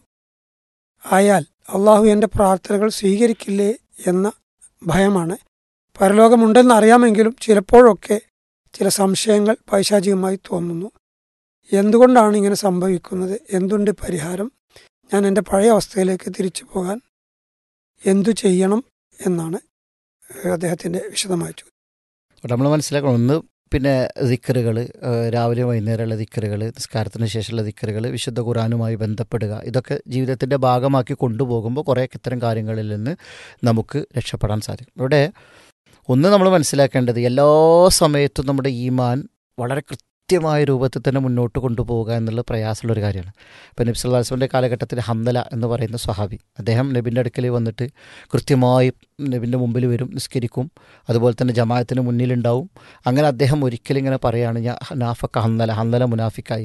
A: ആയാൽ അള്ളാഹു എൻ്റെ പ്രാർത്ഥനകൾ സ്വീകരിക്കില്ലേ എന്ന ഭയമാണ്. പരലോകമുണ്ടെന്ന് അറിയാമെങ്കിലും ചിലപ്പോഴൊക്കെ ചില സംശയങ്ങൾ പൈശാചികമായി തോന്നുന്നു. എന്തുകൊണ്ടാണ് ഇങ്ങനെ സംഭവിക്കുന്നത്, എന്തുണ്ട് പരിഹാരം, ഞാൻ എൻ്റെ പഴയ അവസ്ഥയിലേക്ക് തിരിച്ചു പോകാൻ എന്തു ചെയ്യണം എന്നാണ് അദ്ദേഹത്തിൻ്റെ വിശദമായ ചോദ്യം.
B: നമ്മൾ മനസ്സിലാക്കണം, ഒന്ന് പിന്നെ ദിക്റുകൾ, രാവിലെ വൈകുന്നേരമുള്ള ദിക്റുകൾ, നിസ്കാരത്തിന് ശേഷമുള്ള ദിക്റുകൾ, വിശുദ്ധ ഖുർആനുമായി ബന്ധപ്പെടുക, ഇതൊക്കെ ജീവിതത്തിൻ്റെ ഭാഗമാക്കി കൊണ്ടുപോകുമ്പോൾ കുറേയൊക്കെ ഇത്തരം കാര്യങ്ങളിൽ നിന്ന് നമുക്ക് രക്ഷപ്പെടാൻ സാധിക്കും. ഇവിടെ ഒന്ന് നമ്മൾ മനസ്സിലാക്കേണ്ടത്, എല്ലാ സമയത്തും നമ്മുടെ ഈമാൻ വളരെ കൃത്യമായ രൂപത്തിൽ തന്നെ മുന്നോട്ട് കൊണ്ടുപോവുക എന്നുള്ള പ്രയാസമുള്ളൊരു കാര്യമാണ്. ഇപ്പോൾ നബി സല്ലല്ലാഹു അലൈഹി വസല്ലമയുടെ കാലഘട്ടത്തിൽ ഹംദല എന്ന് പറയുന്ന സ്വഹാബി, അദ്ദേഹം നബിൻ്റെ അടുക്കൽ വന്നിട്ട് കൃത്യമായി നബിൻ്റെ മുമ്പിൽ വരും, നിസ്കരിക്കും, അതുപോലെ തന്നെ ജമാഅത്തിന് മുന്നിലുണ്ടാവും. അങ്ങനെ അദ്ദേഹം ഒരിക്കലും ഇങ്ങനെ പറയുകയാണ്, ഞാൻ നാഫക്ക ഹംദല മുനാഫിക്കായി.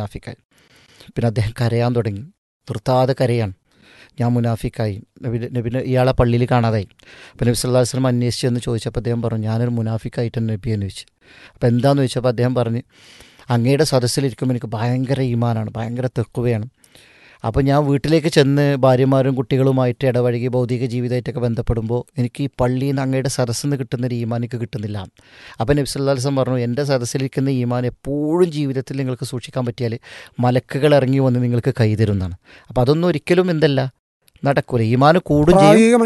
B: പിന്നെ അദ്ദേഹം കരയാൻ തുടങ്ങി, നിർത്താതെ കരയാണ്, ഞാൻ മുനാഫിക്കായി, നബിനെ ഇയാളെ പള്ളിയിൽ കാണാതായി. അപ്പോൾ നബി സല്ലല്ലാഹു അലൈഹി വസല്ലം അന്വേഷിച്ചു എന്ന് ചോദിച്ചപ്പോൾ അദ്ദേഹം പറഞ്ഞു, ഞാനൊരു മുനാഫിക്കായിട്ടാണ് നബി എന്ന് ചോദിച്ചു. അപ്പോൾ എന്താണെന്ന് ചോദിച്ചപ്പോൾ അദ്ദേഹം പറഞ്ഞ്, അങ്ങയുടെ സദസ്സിലിരിക്കുമ്പോൾ എനിക്ക് ഭയങ്കര ഈമാനാണ്, ഭയങ്കര തെക്കുവയാണ്. അപ്പോൾ ഞാൻ വീട്ടിലേക്ക് ചെന്ന് ഭാര്യമാരും കുട്ടികളുമായിട്ട് ഇടപഴകി ഭൗതിക ജീവിതമായിട്ടൊക്കെ ബന്ധപ്പെടുമ്പോൾ എനിക്ക് ഈ പള്ളിയിൽ നിന്ന് അങ്ങയുടെ സദസ്സിൽ നിന്ന് കിട്ടുന്നൊരു ഈമാൻ എനിക്ക് കിട്ടുന്നില്ല. അപ്പോൾ നബി സല്ലല്ലാഹു അലൈഹി വസല്ലം പറഞ്ഞു, എൻ്റെ സദസ്സിലിരിക്കുന്ന ഈമാൻ എപ്പോഴും ജീവിതത്തിൽ നിങ്ങൾക്ക് സൂക്ഷിക്കാൻ പറ്റിയാൽ മലക്കുകൾ ഇറങ്ങി വന്ന് നിങ്ങൾക്ക് കൈതരുന്നതാണ്. അപ്പോൾ അതൊന്നും ഒരിക്കലും എന്തല്ല നടക്കൂല. ഈമാന് കൂടും ചെയ്യും,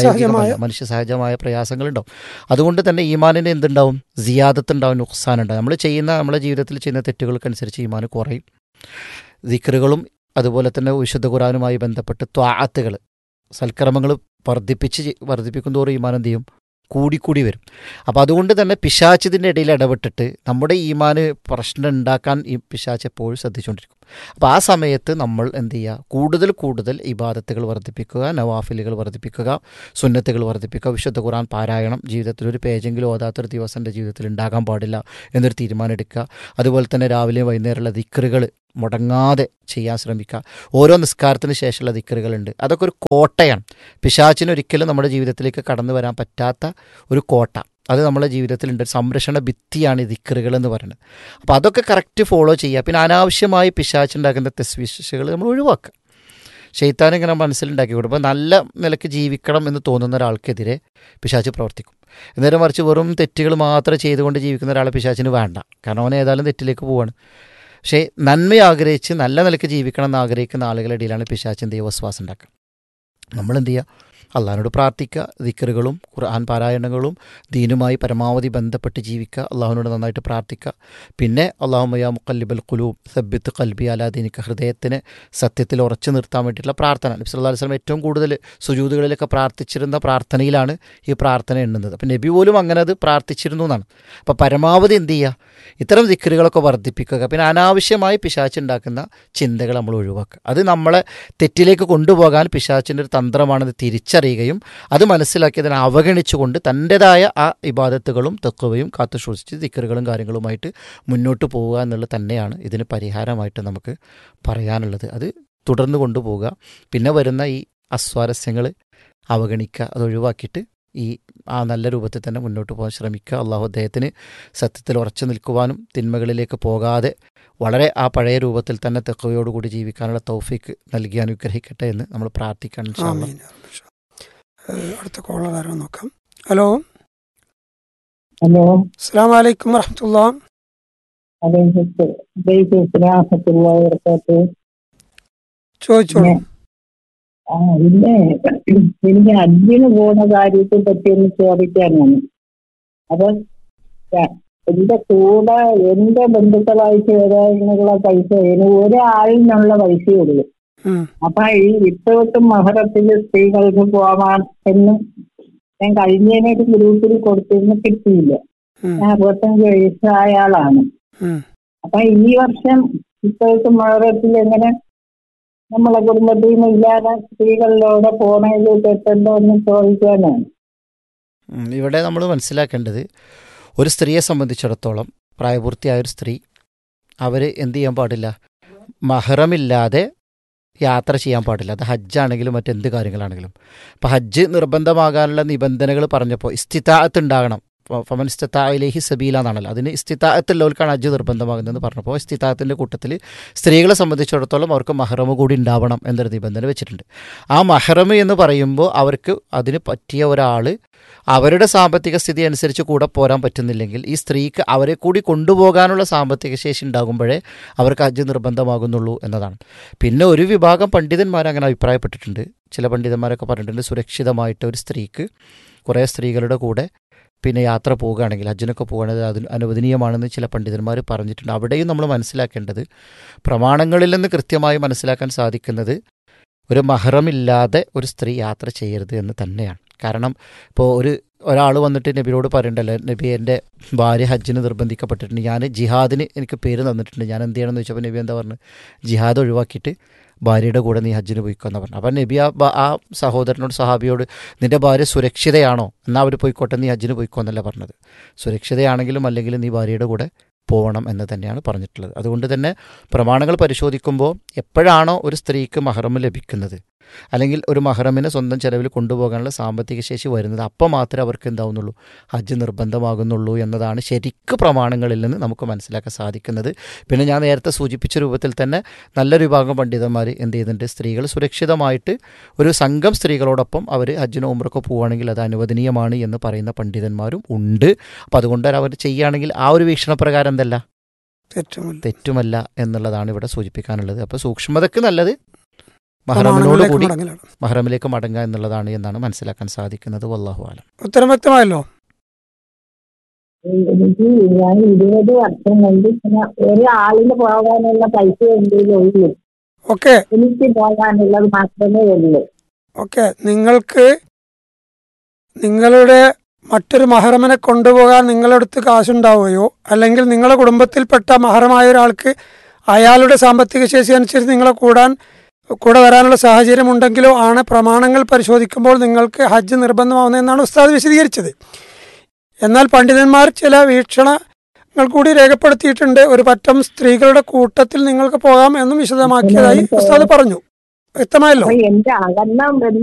B: മനുഷ്യ സഹജമായ പ്രയാസങ്ങളുണ്ടാവും. അതുകൊണ്ട് തന്നെ ഈമാനിന് എന്തുണ്ടാവും, സിയാദത്തുണ്ടാവും, നുക്സാനുണ്ടാവും. നമ്മുടെ ജീവിതത്തിൽ ചെയ്യുന്ന തെറ്റുകൾക്കനുസരിച്ച് ഈമാന് കുറയും. ദിക്റുകളും അതുപോലെ തന്നെ വിശുദ്ധ ഖുർആനുമായി ബന്ധപ്പെട്ട് ത്വാഅത്തുകൾ, സൽക്കർമ്മങ്ങൾ വർദ്ധിപ്പിക്കും തോറും ഈമാൻ എന്ത് ചെയ്യും, കൂടിക്കൂടി വരും. അപ്പോൾ അതുകൊണ്ട് തന്നെ പിശാച്ചിൻ്റെ ഇടയിൽ ഇടപെട്ടിട്ട് നമ്മുടെ ഈമാന് പ്രശ്നം ഉണ്ടാക്കാൻ ഈ പിശാച്ച് എപ്പോഴും ശ്രദ്ധിച്ചുകൊണ്ടിരിക്കും. അപ്പോൾ ആ സമയത്ത് നമ്മൾ എന്ത് ചെയ്യുക, കൂടുതൽ ഇബാദത്തുകൾ വർദ്ധിപ്പിക്കുക, നവാഫിലുകൾ വർദ്ധിപ്പിക്കുക, സുന്നത്തുകൾ വർദ്ധിപ്പിക്കുക, വിശുദ്ധ ഖുർആൻ പാരായണം, ജീവിതത്തിൽ ഒരു പേജെങ്കിലും ഓതാത്തൊരു ദിവസം എൻ്റെ ജീവിതത്തിൽ ഉണ്ടാകാൻ പാടില്ല എന്നൊരു തീരുമാനം എടുക്കുക. അതുപോലെ തന്നെ രാവിലെയും വൈകുന്നേരമുള്ള ദിക്റുകൾ മുടങ്ങാതെ ചെയ്യാൻ ശ്രമിക്കുക. ഓരോ നിസ്കാരത്തിന് ശേഷമുള്ള ദിക്റുകളുണ്ട്, അതൊക്കെ ഒരു കോട്ടയാണ്. പിശാച്ചിനൊരിക്കലും നമ്മുടെ ജീവിതത്തിലേക്ക് കടന്നു വരാൻ പറ്റാത്ത ഒരു കോട്ട, അത് നമ്മുടെ ജീവിതത്തിലുണ്ട്. ഒരു സംരക്ഷണ ഭിത്തിയാണ് ഈ ദിക്റുകൾ എന്ന് പറയുന്നത്. അപ്പോൾ അതൊക്കെ കറക്റ്റ് ഫോളോ ചെയ്യുക. പിന്നെ അനാവശ്യമായി പിശാച്ചുണ്ടാക്കുന്ന തെസ്വിശകൾ നമ്മൾ ഒഴിവാക്കുക. ശൈത്താൻ ഇങ്ങനെ മനസ്സിലുണ്ടാക്കി കൊടുക്കും. നല്ല നിലയ്ക്ക് ജീവിക്കണം എന്ന് തോന്നുന്ന ഒരാൾക്കെതിരെ പിശാച്ച് പ്രവർത്തിക്കും. എന്നേരം മറിച്ച് വെറും തെറ്റുകൾ മാത്രം ചെയ്തുകൊണ്ട് ജീവിക്കുന്ന ഒരാളെ പിശാച്ചിന് വേണ്ട, കാരണം അവൻ ഏതായാലും തെറ്റിലേക്ക് പോവാണ്. പക്ഷേ നന്മ ആഗ്രഹിച്ച് നല്ല നിലയ്ക്ക് ജീവിക്കണം എന്ന് ആഗ്രഹിക്കുന്ന ആളുകളുടെ ഇടയിലാണ് പിശാച്ചിൻ്റെ ദൈവവിശ്വാസം ഉണ്ടാക്കുക. നമ്മളെന്ത് ചെയ്യുക, അള്ളാഹിനോട് പ്രാർത്ഥിക്കുക, ദിക്റുകളും ഖുർആൻ പാരായണങ്ങളും ദീനുമായി പരമാവധി ബന്ധപ്പെട്ട് ജീവിക്കുക, അള്ളാഹുവിനോട് നന്നായിട്ട് പ്രാർത്ഥിക്കുക. പിന്നെ അല്ലാഹുമ്മ യാ മുഖല്ലിബൽ ഖുലൂബ് സബ്ബിത്ത് ഖൽബി അലാ ദീനിക, ഹൃദയത്തിന് സത്യത്തിൽ ഉറച്ചു നിർത്താൻ വേണ്ടിയിട്ടുള്ള പ്രാർത്ഥന. നബി സല്ലല്ലാഹു അലൈഹി വസല്ലം ഏറ്റവും കൂടുതൽ സുജൂദുകളിലൊക്കെ പ്രാർത്ഥിച്ചിരുന്ന പ്രാർത്ഥനയിലാണ് ഈ പ്രാർത്ഥന എണ്ണുന്നത്. അപ്പോൾ നബി പോലും അങ്ങനെ അത് പ്രാർത്ഥിച്ചിരുന്നു എന്നാണ്. അപ്പോൾ പരമാവധി എന്ത് ചെയ്യുക, ഇത്തരം ദിക്റുകളൊക്കെ വർദ്ധിപ്പിക്കുക. പിന്നെ അനാവശ്യമായി പിശാച്ചുണ്ടാക്കുന്ന ചിന്തകൾ നമ്മൾ ഒഴിവാക്കുക. അത് നമ്മളെ തെറ്റിലേക്ക് കൊണ്ടുപോകാൻ പിശാച്ചിൻ്റെ ഒരു തന്ത്രമാണെന്ന് തിരിച്ചറിയുകയും അത് മനസ്സിലാക്കിയതിനെ അവഗണിച്ചുകൊണ്ട് തൻ്റെതായ ആ ഇബാദത്തുകളും തഖ്വയും കാത്തു സൂക്ഷിച്ച് ദിക്റുകളും കാര്യങ്ങളുമായിട്ട് മുന്നോട്ട് പോവുക എന്നുള്ളത് തന്നെയാണ് ഇതിന് പരിഹാരമായിട്ട് നമുക്ക് പറയാനുള്ളത്. അത് തുടർന്ന് കൊണ്ടുപോവുക. പിന്നെ വരുന്ന ഈ അസ്വാരസ്യങ്ങൾ അവഗണിക്കുക, അത് ഒഴിവാക്കിയിട്ട് ആ നല്ല രൂപത്തിൽ തന്നെ മുന്നോട്ട് പോകാൻ ശ്രമിക്കുക. അള്ളാഹു അദ്ദേഹത്തിന് സത്യത്തിൽ ഉറച്ചു നിൽക്കുവാനും തിന്മകളിലേക്ക് പോകാതെ വളരെ ആ പഴയ രൂപത്തിൽ തന്നെ തഖ്വയോടുകൂടി ജീവിക്കാനുള്ള തൗഫീക്ക് നൽകി അനുഗ്രഹിക്കട്ടെ എന്ന് നമ്മൾ പ്രാർത്ഥിക്കണം.
A: അടുത്ത കോളർ ആരോ നോക്കാം. ഹലോ
E: ഹലോ,
A: അസ്സലാമു അലൈക്കും വറഹ്മത്തുള്ളാഹി. ചോദിച്ചോളൂ.
E: പിന്നെ എനിക്ക് ഹജ്ജിന് പോകുന്ന കാര്യത്തെ പറ്റിയൊന്ന് ചോദിക്കാനാണ്. അപ്പൊ എന്റെ കൂടെ എന്റെ ബന്ധുക്കളായിട്ട് വരാനുള്ള പൈസ ഒരാളിനുള്ള പൈസയേ ഉള്ളൂ. അപ്പൊ ഈ ഇപ്പോഴത്തെ മഹറത്തില് സ്ത്രീകൾക്ക് പോവാൻ എന്ന് ഞാൻ കഴിഞ്ഞതിനായിട്ട് ഗ്രൂപ്പിൽ കൊടുത്തിരുന്നു, കിട്ടിയില്ല. ഞാൻ 65 വയസ്സായ ആളാണ്. അപ്പൊ ഈ വർഷം ഇപ്പോഴത്തെ മഹറത്തിൽ എങ്ങനെ നമ്മളെ കുടുംബത്തിൽ നിന്ന് ഇല്ലാതെ സ്ത്രീകളിലൂടെ പോണത് തെറ്റുണ്ടോ എന്ന് ചോദിക്കാനാണ്.
B: ഇവിടെ നമ്മൾ മനസ്സിലാക്കേണ്ടത്, ഒരു സ്ത്രീയെ സംബന്ധിച്ചിടത്തോളം പ്രായപൂർത്തിയായൊരു സ്ത്രീ അവർ എന്ത് ചെയ്യാൻ പാടില്ല, മഹറമില്ലാതെ യാത്ര ചെയ്യാൻ പാടില്ല. അത് ഹജ്ജാണെങ്കിലും മറ്റെന്ത് കാര്യങ്ങളാണെങ്കിലും. അപ്പോൾ ഹജ്ജ് നിർബന്ധമാകാനുള്ള നിബന്ധനകൾ പറഞ്ഞപ്പോൾ ഇസ്തിതാഅത്ത് ഉണ്ടാകണം. ഫമൻ ഇസ്തതാഅ ഇലൈഹി സബീല എന്നാണല്ലോ. അതിന് ഇസ്തിതാഅത്തുള്ളവർക്കാണ് ഹജ്ജ് നിർബന്ധമാകുന്നതെന്ന് പറഞ്ഞപ്പോൾ ഇസ്തിതാഅത്തിൻ്റെ കൂട്ടത്തിൽ സ്ത്രീകളെ സംബന്ധിച്ചിടത്തോളം അവർക്ക് മഹ്റം കൂടി ഉണ്ടാവണം എന്നൊരു നിബന്ധന വെച്ചിട്ടുണ്ട്. ആ മഹ്റം എന്ന് പറയുമ്പോൾ അവർക്ക് അതിന് പറ്റിയ ഒരാൾ അവരുടെ സാമ്പത്തിക സ്ഥിതി അനുസരിച്ച് കൂടെ പോരാൻ പറ്റുന്നില്ലെങ്കിൽ ഈ സ്ത്രീക്ക് അവരെ കൂടി കൊണ്ടുപോകാനുള്ള സാമ്പത്തിക ശേഷി ഉണ്ടാകുമ്പോഴേ അവർക്ക് ഹജ്ജ് നിർബന്ധമാകുന്നുള്ളൂ എന്നതാണ്. പിന്നെ ഒരു വിഭാഗം പണ്ഡിതന്മാർ അങ്ങനെ അഭിപ്രായപ്പെട്ടിട്ടുണ്ട്. ചില പണ്ഡിതന്മാരൊക്കെ പറഞ്ഞിട്ടുണ്ട്, സുരക്ഷിതമായിട്ട് ഒരു സ്ത്രീക്ക് കുറേ സ്ത്രീകളുടെ കൂടെ പിന്നെ യാത്ര പോവുകയാണെങ്കിൽ, ഹജ്ജിനൊക്കെ പോകുകയാണെങ്കിൽ അത് അനുവദനീയമാണെന്ന് ചില പണ്ഡിതന്മാർ പറഞ്ഞിട്ടുണ്ട്. അവിടെയും നമ്മൾ മനസ്സിലാക്കേണ്ടത്, പ്രമാണങ്ങളിൽ നിന്ന് കൃത്യമായി മനസ്സിലാക്കാൻ സാധിക്കുന്നത് ഒരു മഹ്റമില്ലാതെ ഒരു സ്ത്രീ യാത്ര ചെയ്യരുത് എന്ന് തന്നെയാണ്. കാരണം ഇപ്പോൾ ഒരു ഒരാൾ വന്നിട്ട് നബിയോട് പറയണ്ടല്ലോ, നബി എൻ്റെ ഭാര്യ ഹജ്ജിന് നിർബന്ധിക്കപ്പെട്ടിട്ടുണ്ട്, ഞാൻ ജിഹാദിന് എനിക്ക് പേര് തന്നിട്ടുണ്ട്, ഞാൻ എന്ത് ചെയ്യണമെന്ന് ചോദിച്ചപ്പോൾ നബി എന്താ പറഞ്ഞു, ജിഹാദ് ഒഴിവാക്കിയിട്ട് ഭാര്യയുടെ കൂടെ നീ ഹജ്ജിന് പോയിക്കോന്ന് പറഞ്ഞു. അപ്പം നബി ആ സഹോദരനോട്, സഹാബിയോട്, നിൻ്റെ ഭാര്യ സുരക്ഷിതയാണോ, എന്നാൽ അവർ പോയിക്കോട്ടെ, നീ ഹജ്ജിന് പോയിക്കോന്നല്ല പറഞ്ഞത്. സുരക്ഷിതയാണെങ്കിലും അല്ലെങ്കിലും നീ ഭാര്യയുടെ കൂടെ പോകണം എന്ന് തന്നെയാണ് പറഞ്ഞിട്ടുള്ളത്. അതുകൊണ്ട് തന്നെ പ്രമാണങ്ങൾ പരിശോധിക്കുമ്പോൾ എപ്പോഴാണോ ഒരു സ്ത്രീക്ക് മഹറം ലഭിക്കുന്നത്, അല്ലെങ്കിൽ ഒരു മഹറമിനെ സ്വന്തം ചെലവിൽ കൊണ്ടുപോകാനുള്ള സാമ്പത്തിക ശേഷി വരുന്നത്, അപ്പം മാത്രമേ അവർക്ക് എന്താവുന്നുള്ളൂ, ഹജ്ജ് നിർബന്ധമാകുന്നുള്ളൂ എന്നതാണ് ശരിക്ക് പ്രമാണങ്ങളിൽ നിന്ന് നമുക്ക് മനസ്സിലാക്കാൻ സാധിക്കുന്നത്. പിന്നെ ഞാൻ നേരത്തെ സൂചിപ്പിച്ച രൂപത്തിൽ തന്നെ നല്ലൊരു വിഭാഗം പണ്ഡിതന്മാർ എന്ത് ചെയ്യുന്നുണ്ട്, സ്ത്രീകൾ സുരക്ഷിതമായിട്ട് ഒരു സംഘം സ്ത്രീകളോടൊപ്പം അവർ ഹജ്ജിനോ ഉംറക്കോ പോവുകയാണെങ്കിൽ അത് അനുവദനീയമാണ് എന്ന് പറയുന്ന പണ്ഡിതന്മാരും ഉണ്ട്. അപ്പം അതുകൊണ്ട് അവർ ചെയ്യുകയാണെങ്കിൽ ആ ഒരു വീക്ഷണപ്രകാരം എന്തല്ല, തെറ്റുമല്ല എന്നുള്ളതാണ് ഇവിടെ സൂചിപ്പിക്കാനുള്ളത്. അപ്പോൾ സൂക്ഷ്മതയ്ക്ക് നല്ലത് മഹറമിനോടുകൂടി മഹറമിലേക്ക് മടങ്ങുക എന്നുള്ളതാണ് എന്നാണ് മനസ്സിലാക്കാൻ സാധിക്കുന്നത്. വല്ലാഹു ആലം.
A: ഉത്തരം വ്യക്തമായല്ലോ.
E: ഞാൻ 20 വർഷം കൊണ്ട് ഒരാളിന് പോകാനുള്ള പൈസ എന്തെങ്കിലും ഉള്ളൂ,
A: ഓക്കെ,
E: എനിക്ക് പോകാനുള്ളത് മാത്രമേ ഉള്ളൂ.
A: ഓക്കെ, നിങ്ങൾക്ക് നിങ്ങളുടെ മറ്റൊരു മഹറമിനെ കൊണ്ടുപോകാൻ നിങ്ങളടുത്ത് കാശുണ്ടാവുകയോ അല്ലെങ്കിൽ നിങ്ങളുടെ കുടുംബത്തിൽപ്പെട്ട മഹറമായ ഒരാൾക്ക് അയാളുടെ സാമ്പത്തിക ശേഷി അനുസരിച്ച് നിങ്ങളെ കൂടെ വരാനുള്ള സാഹചര്യം ഉണ്ടെങ്കിലോ ആണ് പ്രമാണങ്ങൾ പരിശോധിക്കുമ്പോൾ നിങ്ങൾക്ക് ഹജ്ജ് നിർബന്ധമാവുന്നതെന്നാണ് ഉസ്താദ് വിശദീകരിച്ചത്. എന്നാൽ പണ്ഡിതന്മാർ ചില വീക്ഷണങ്ങൾ കൂടി രേഖപ്പെടുത്തിയിട്ടുണ്ട്. ഒരു പറ്റം സ്ത്രീകളുടെ കൂട്ടത്തിൽ നിങ്ങൾക്ക് പോകാം എന്നും വിശദമാക്കിയതായി ഉസ്താദ് പറഞ്ഞു. വ്യക്തമായല്ലോ.
E: എന്റെ അകന്ന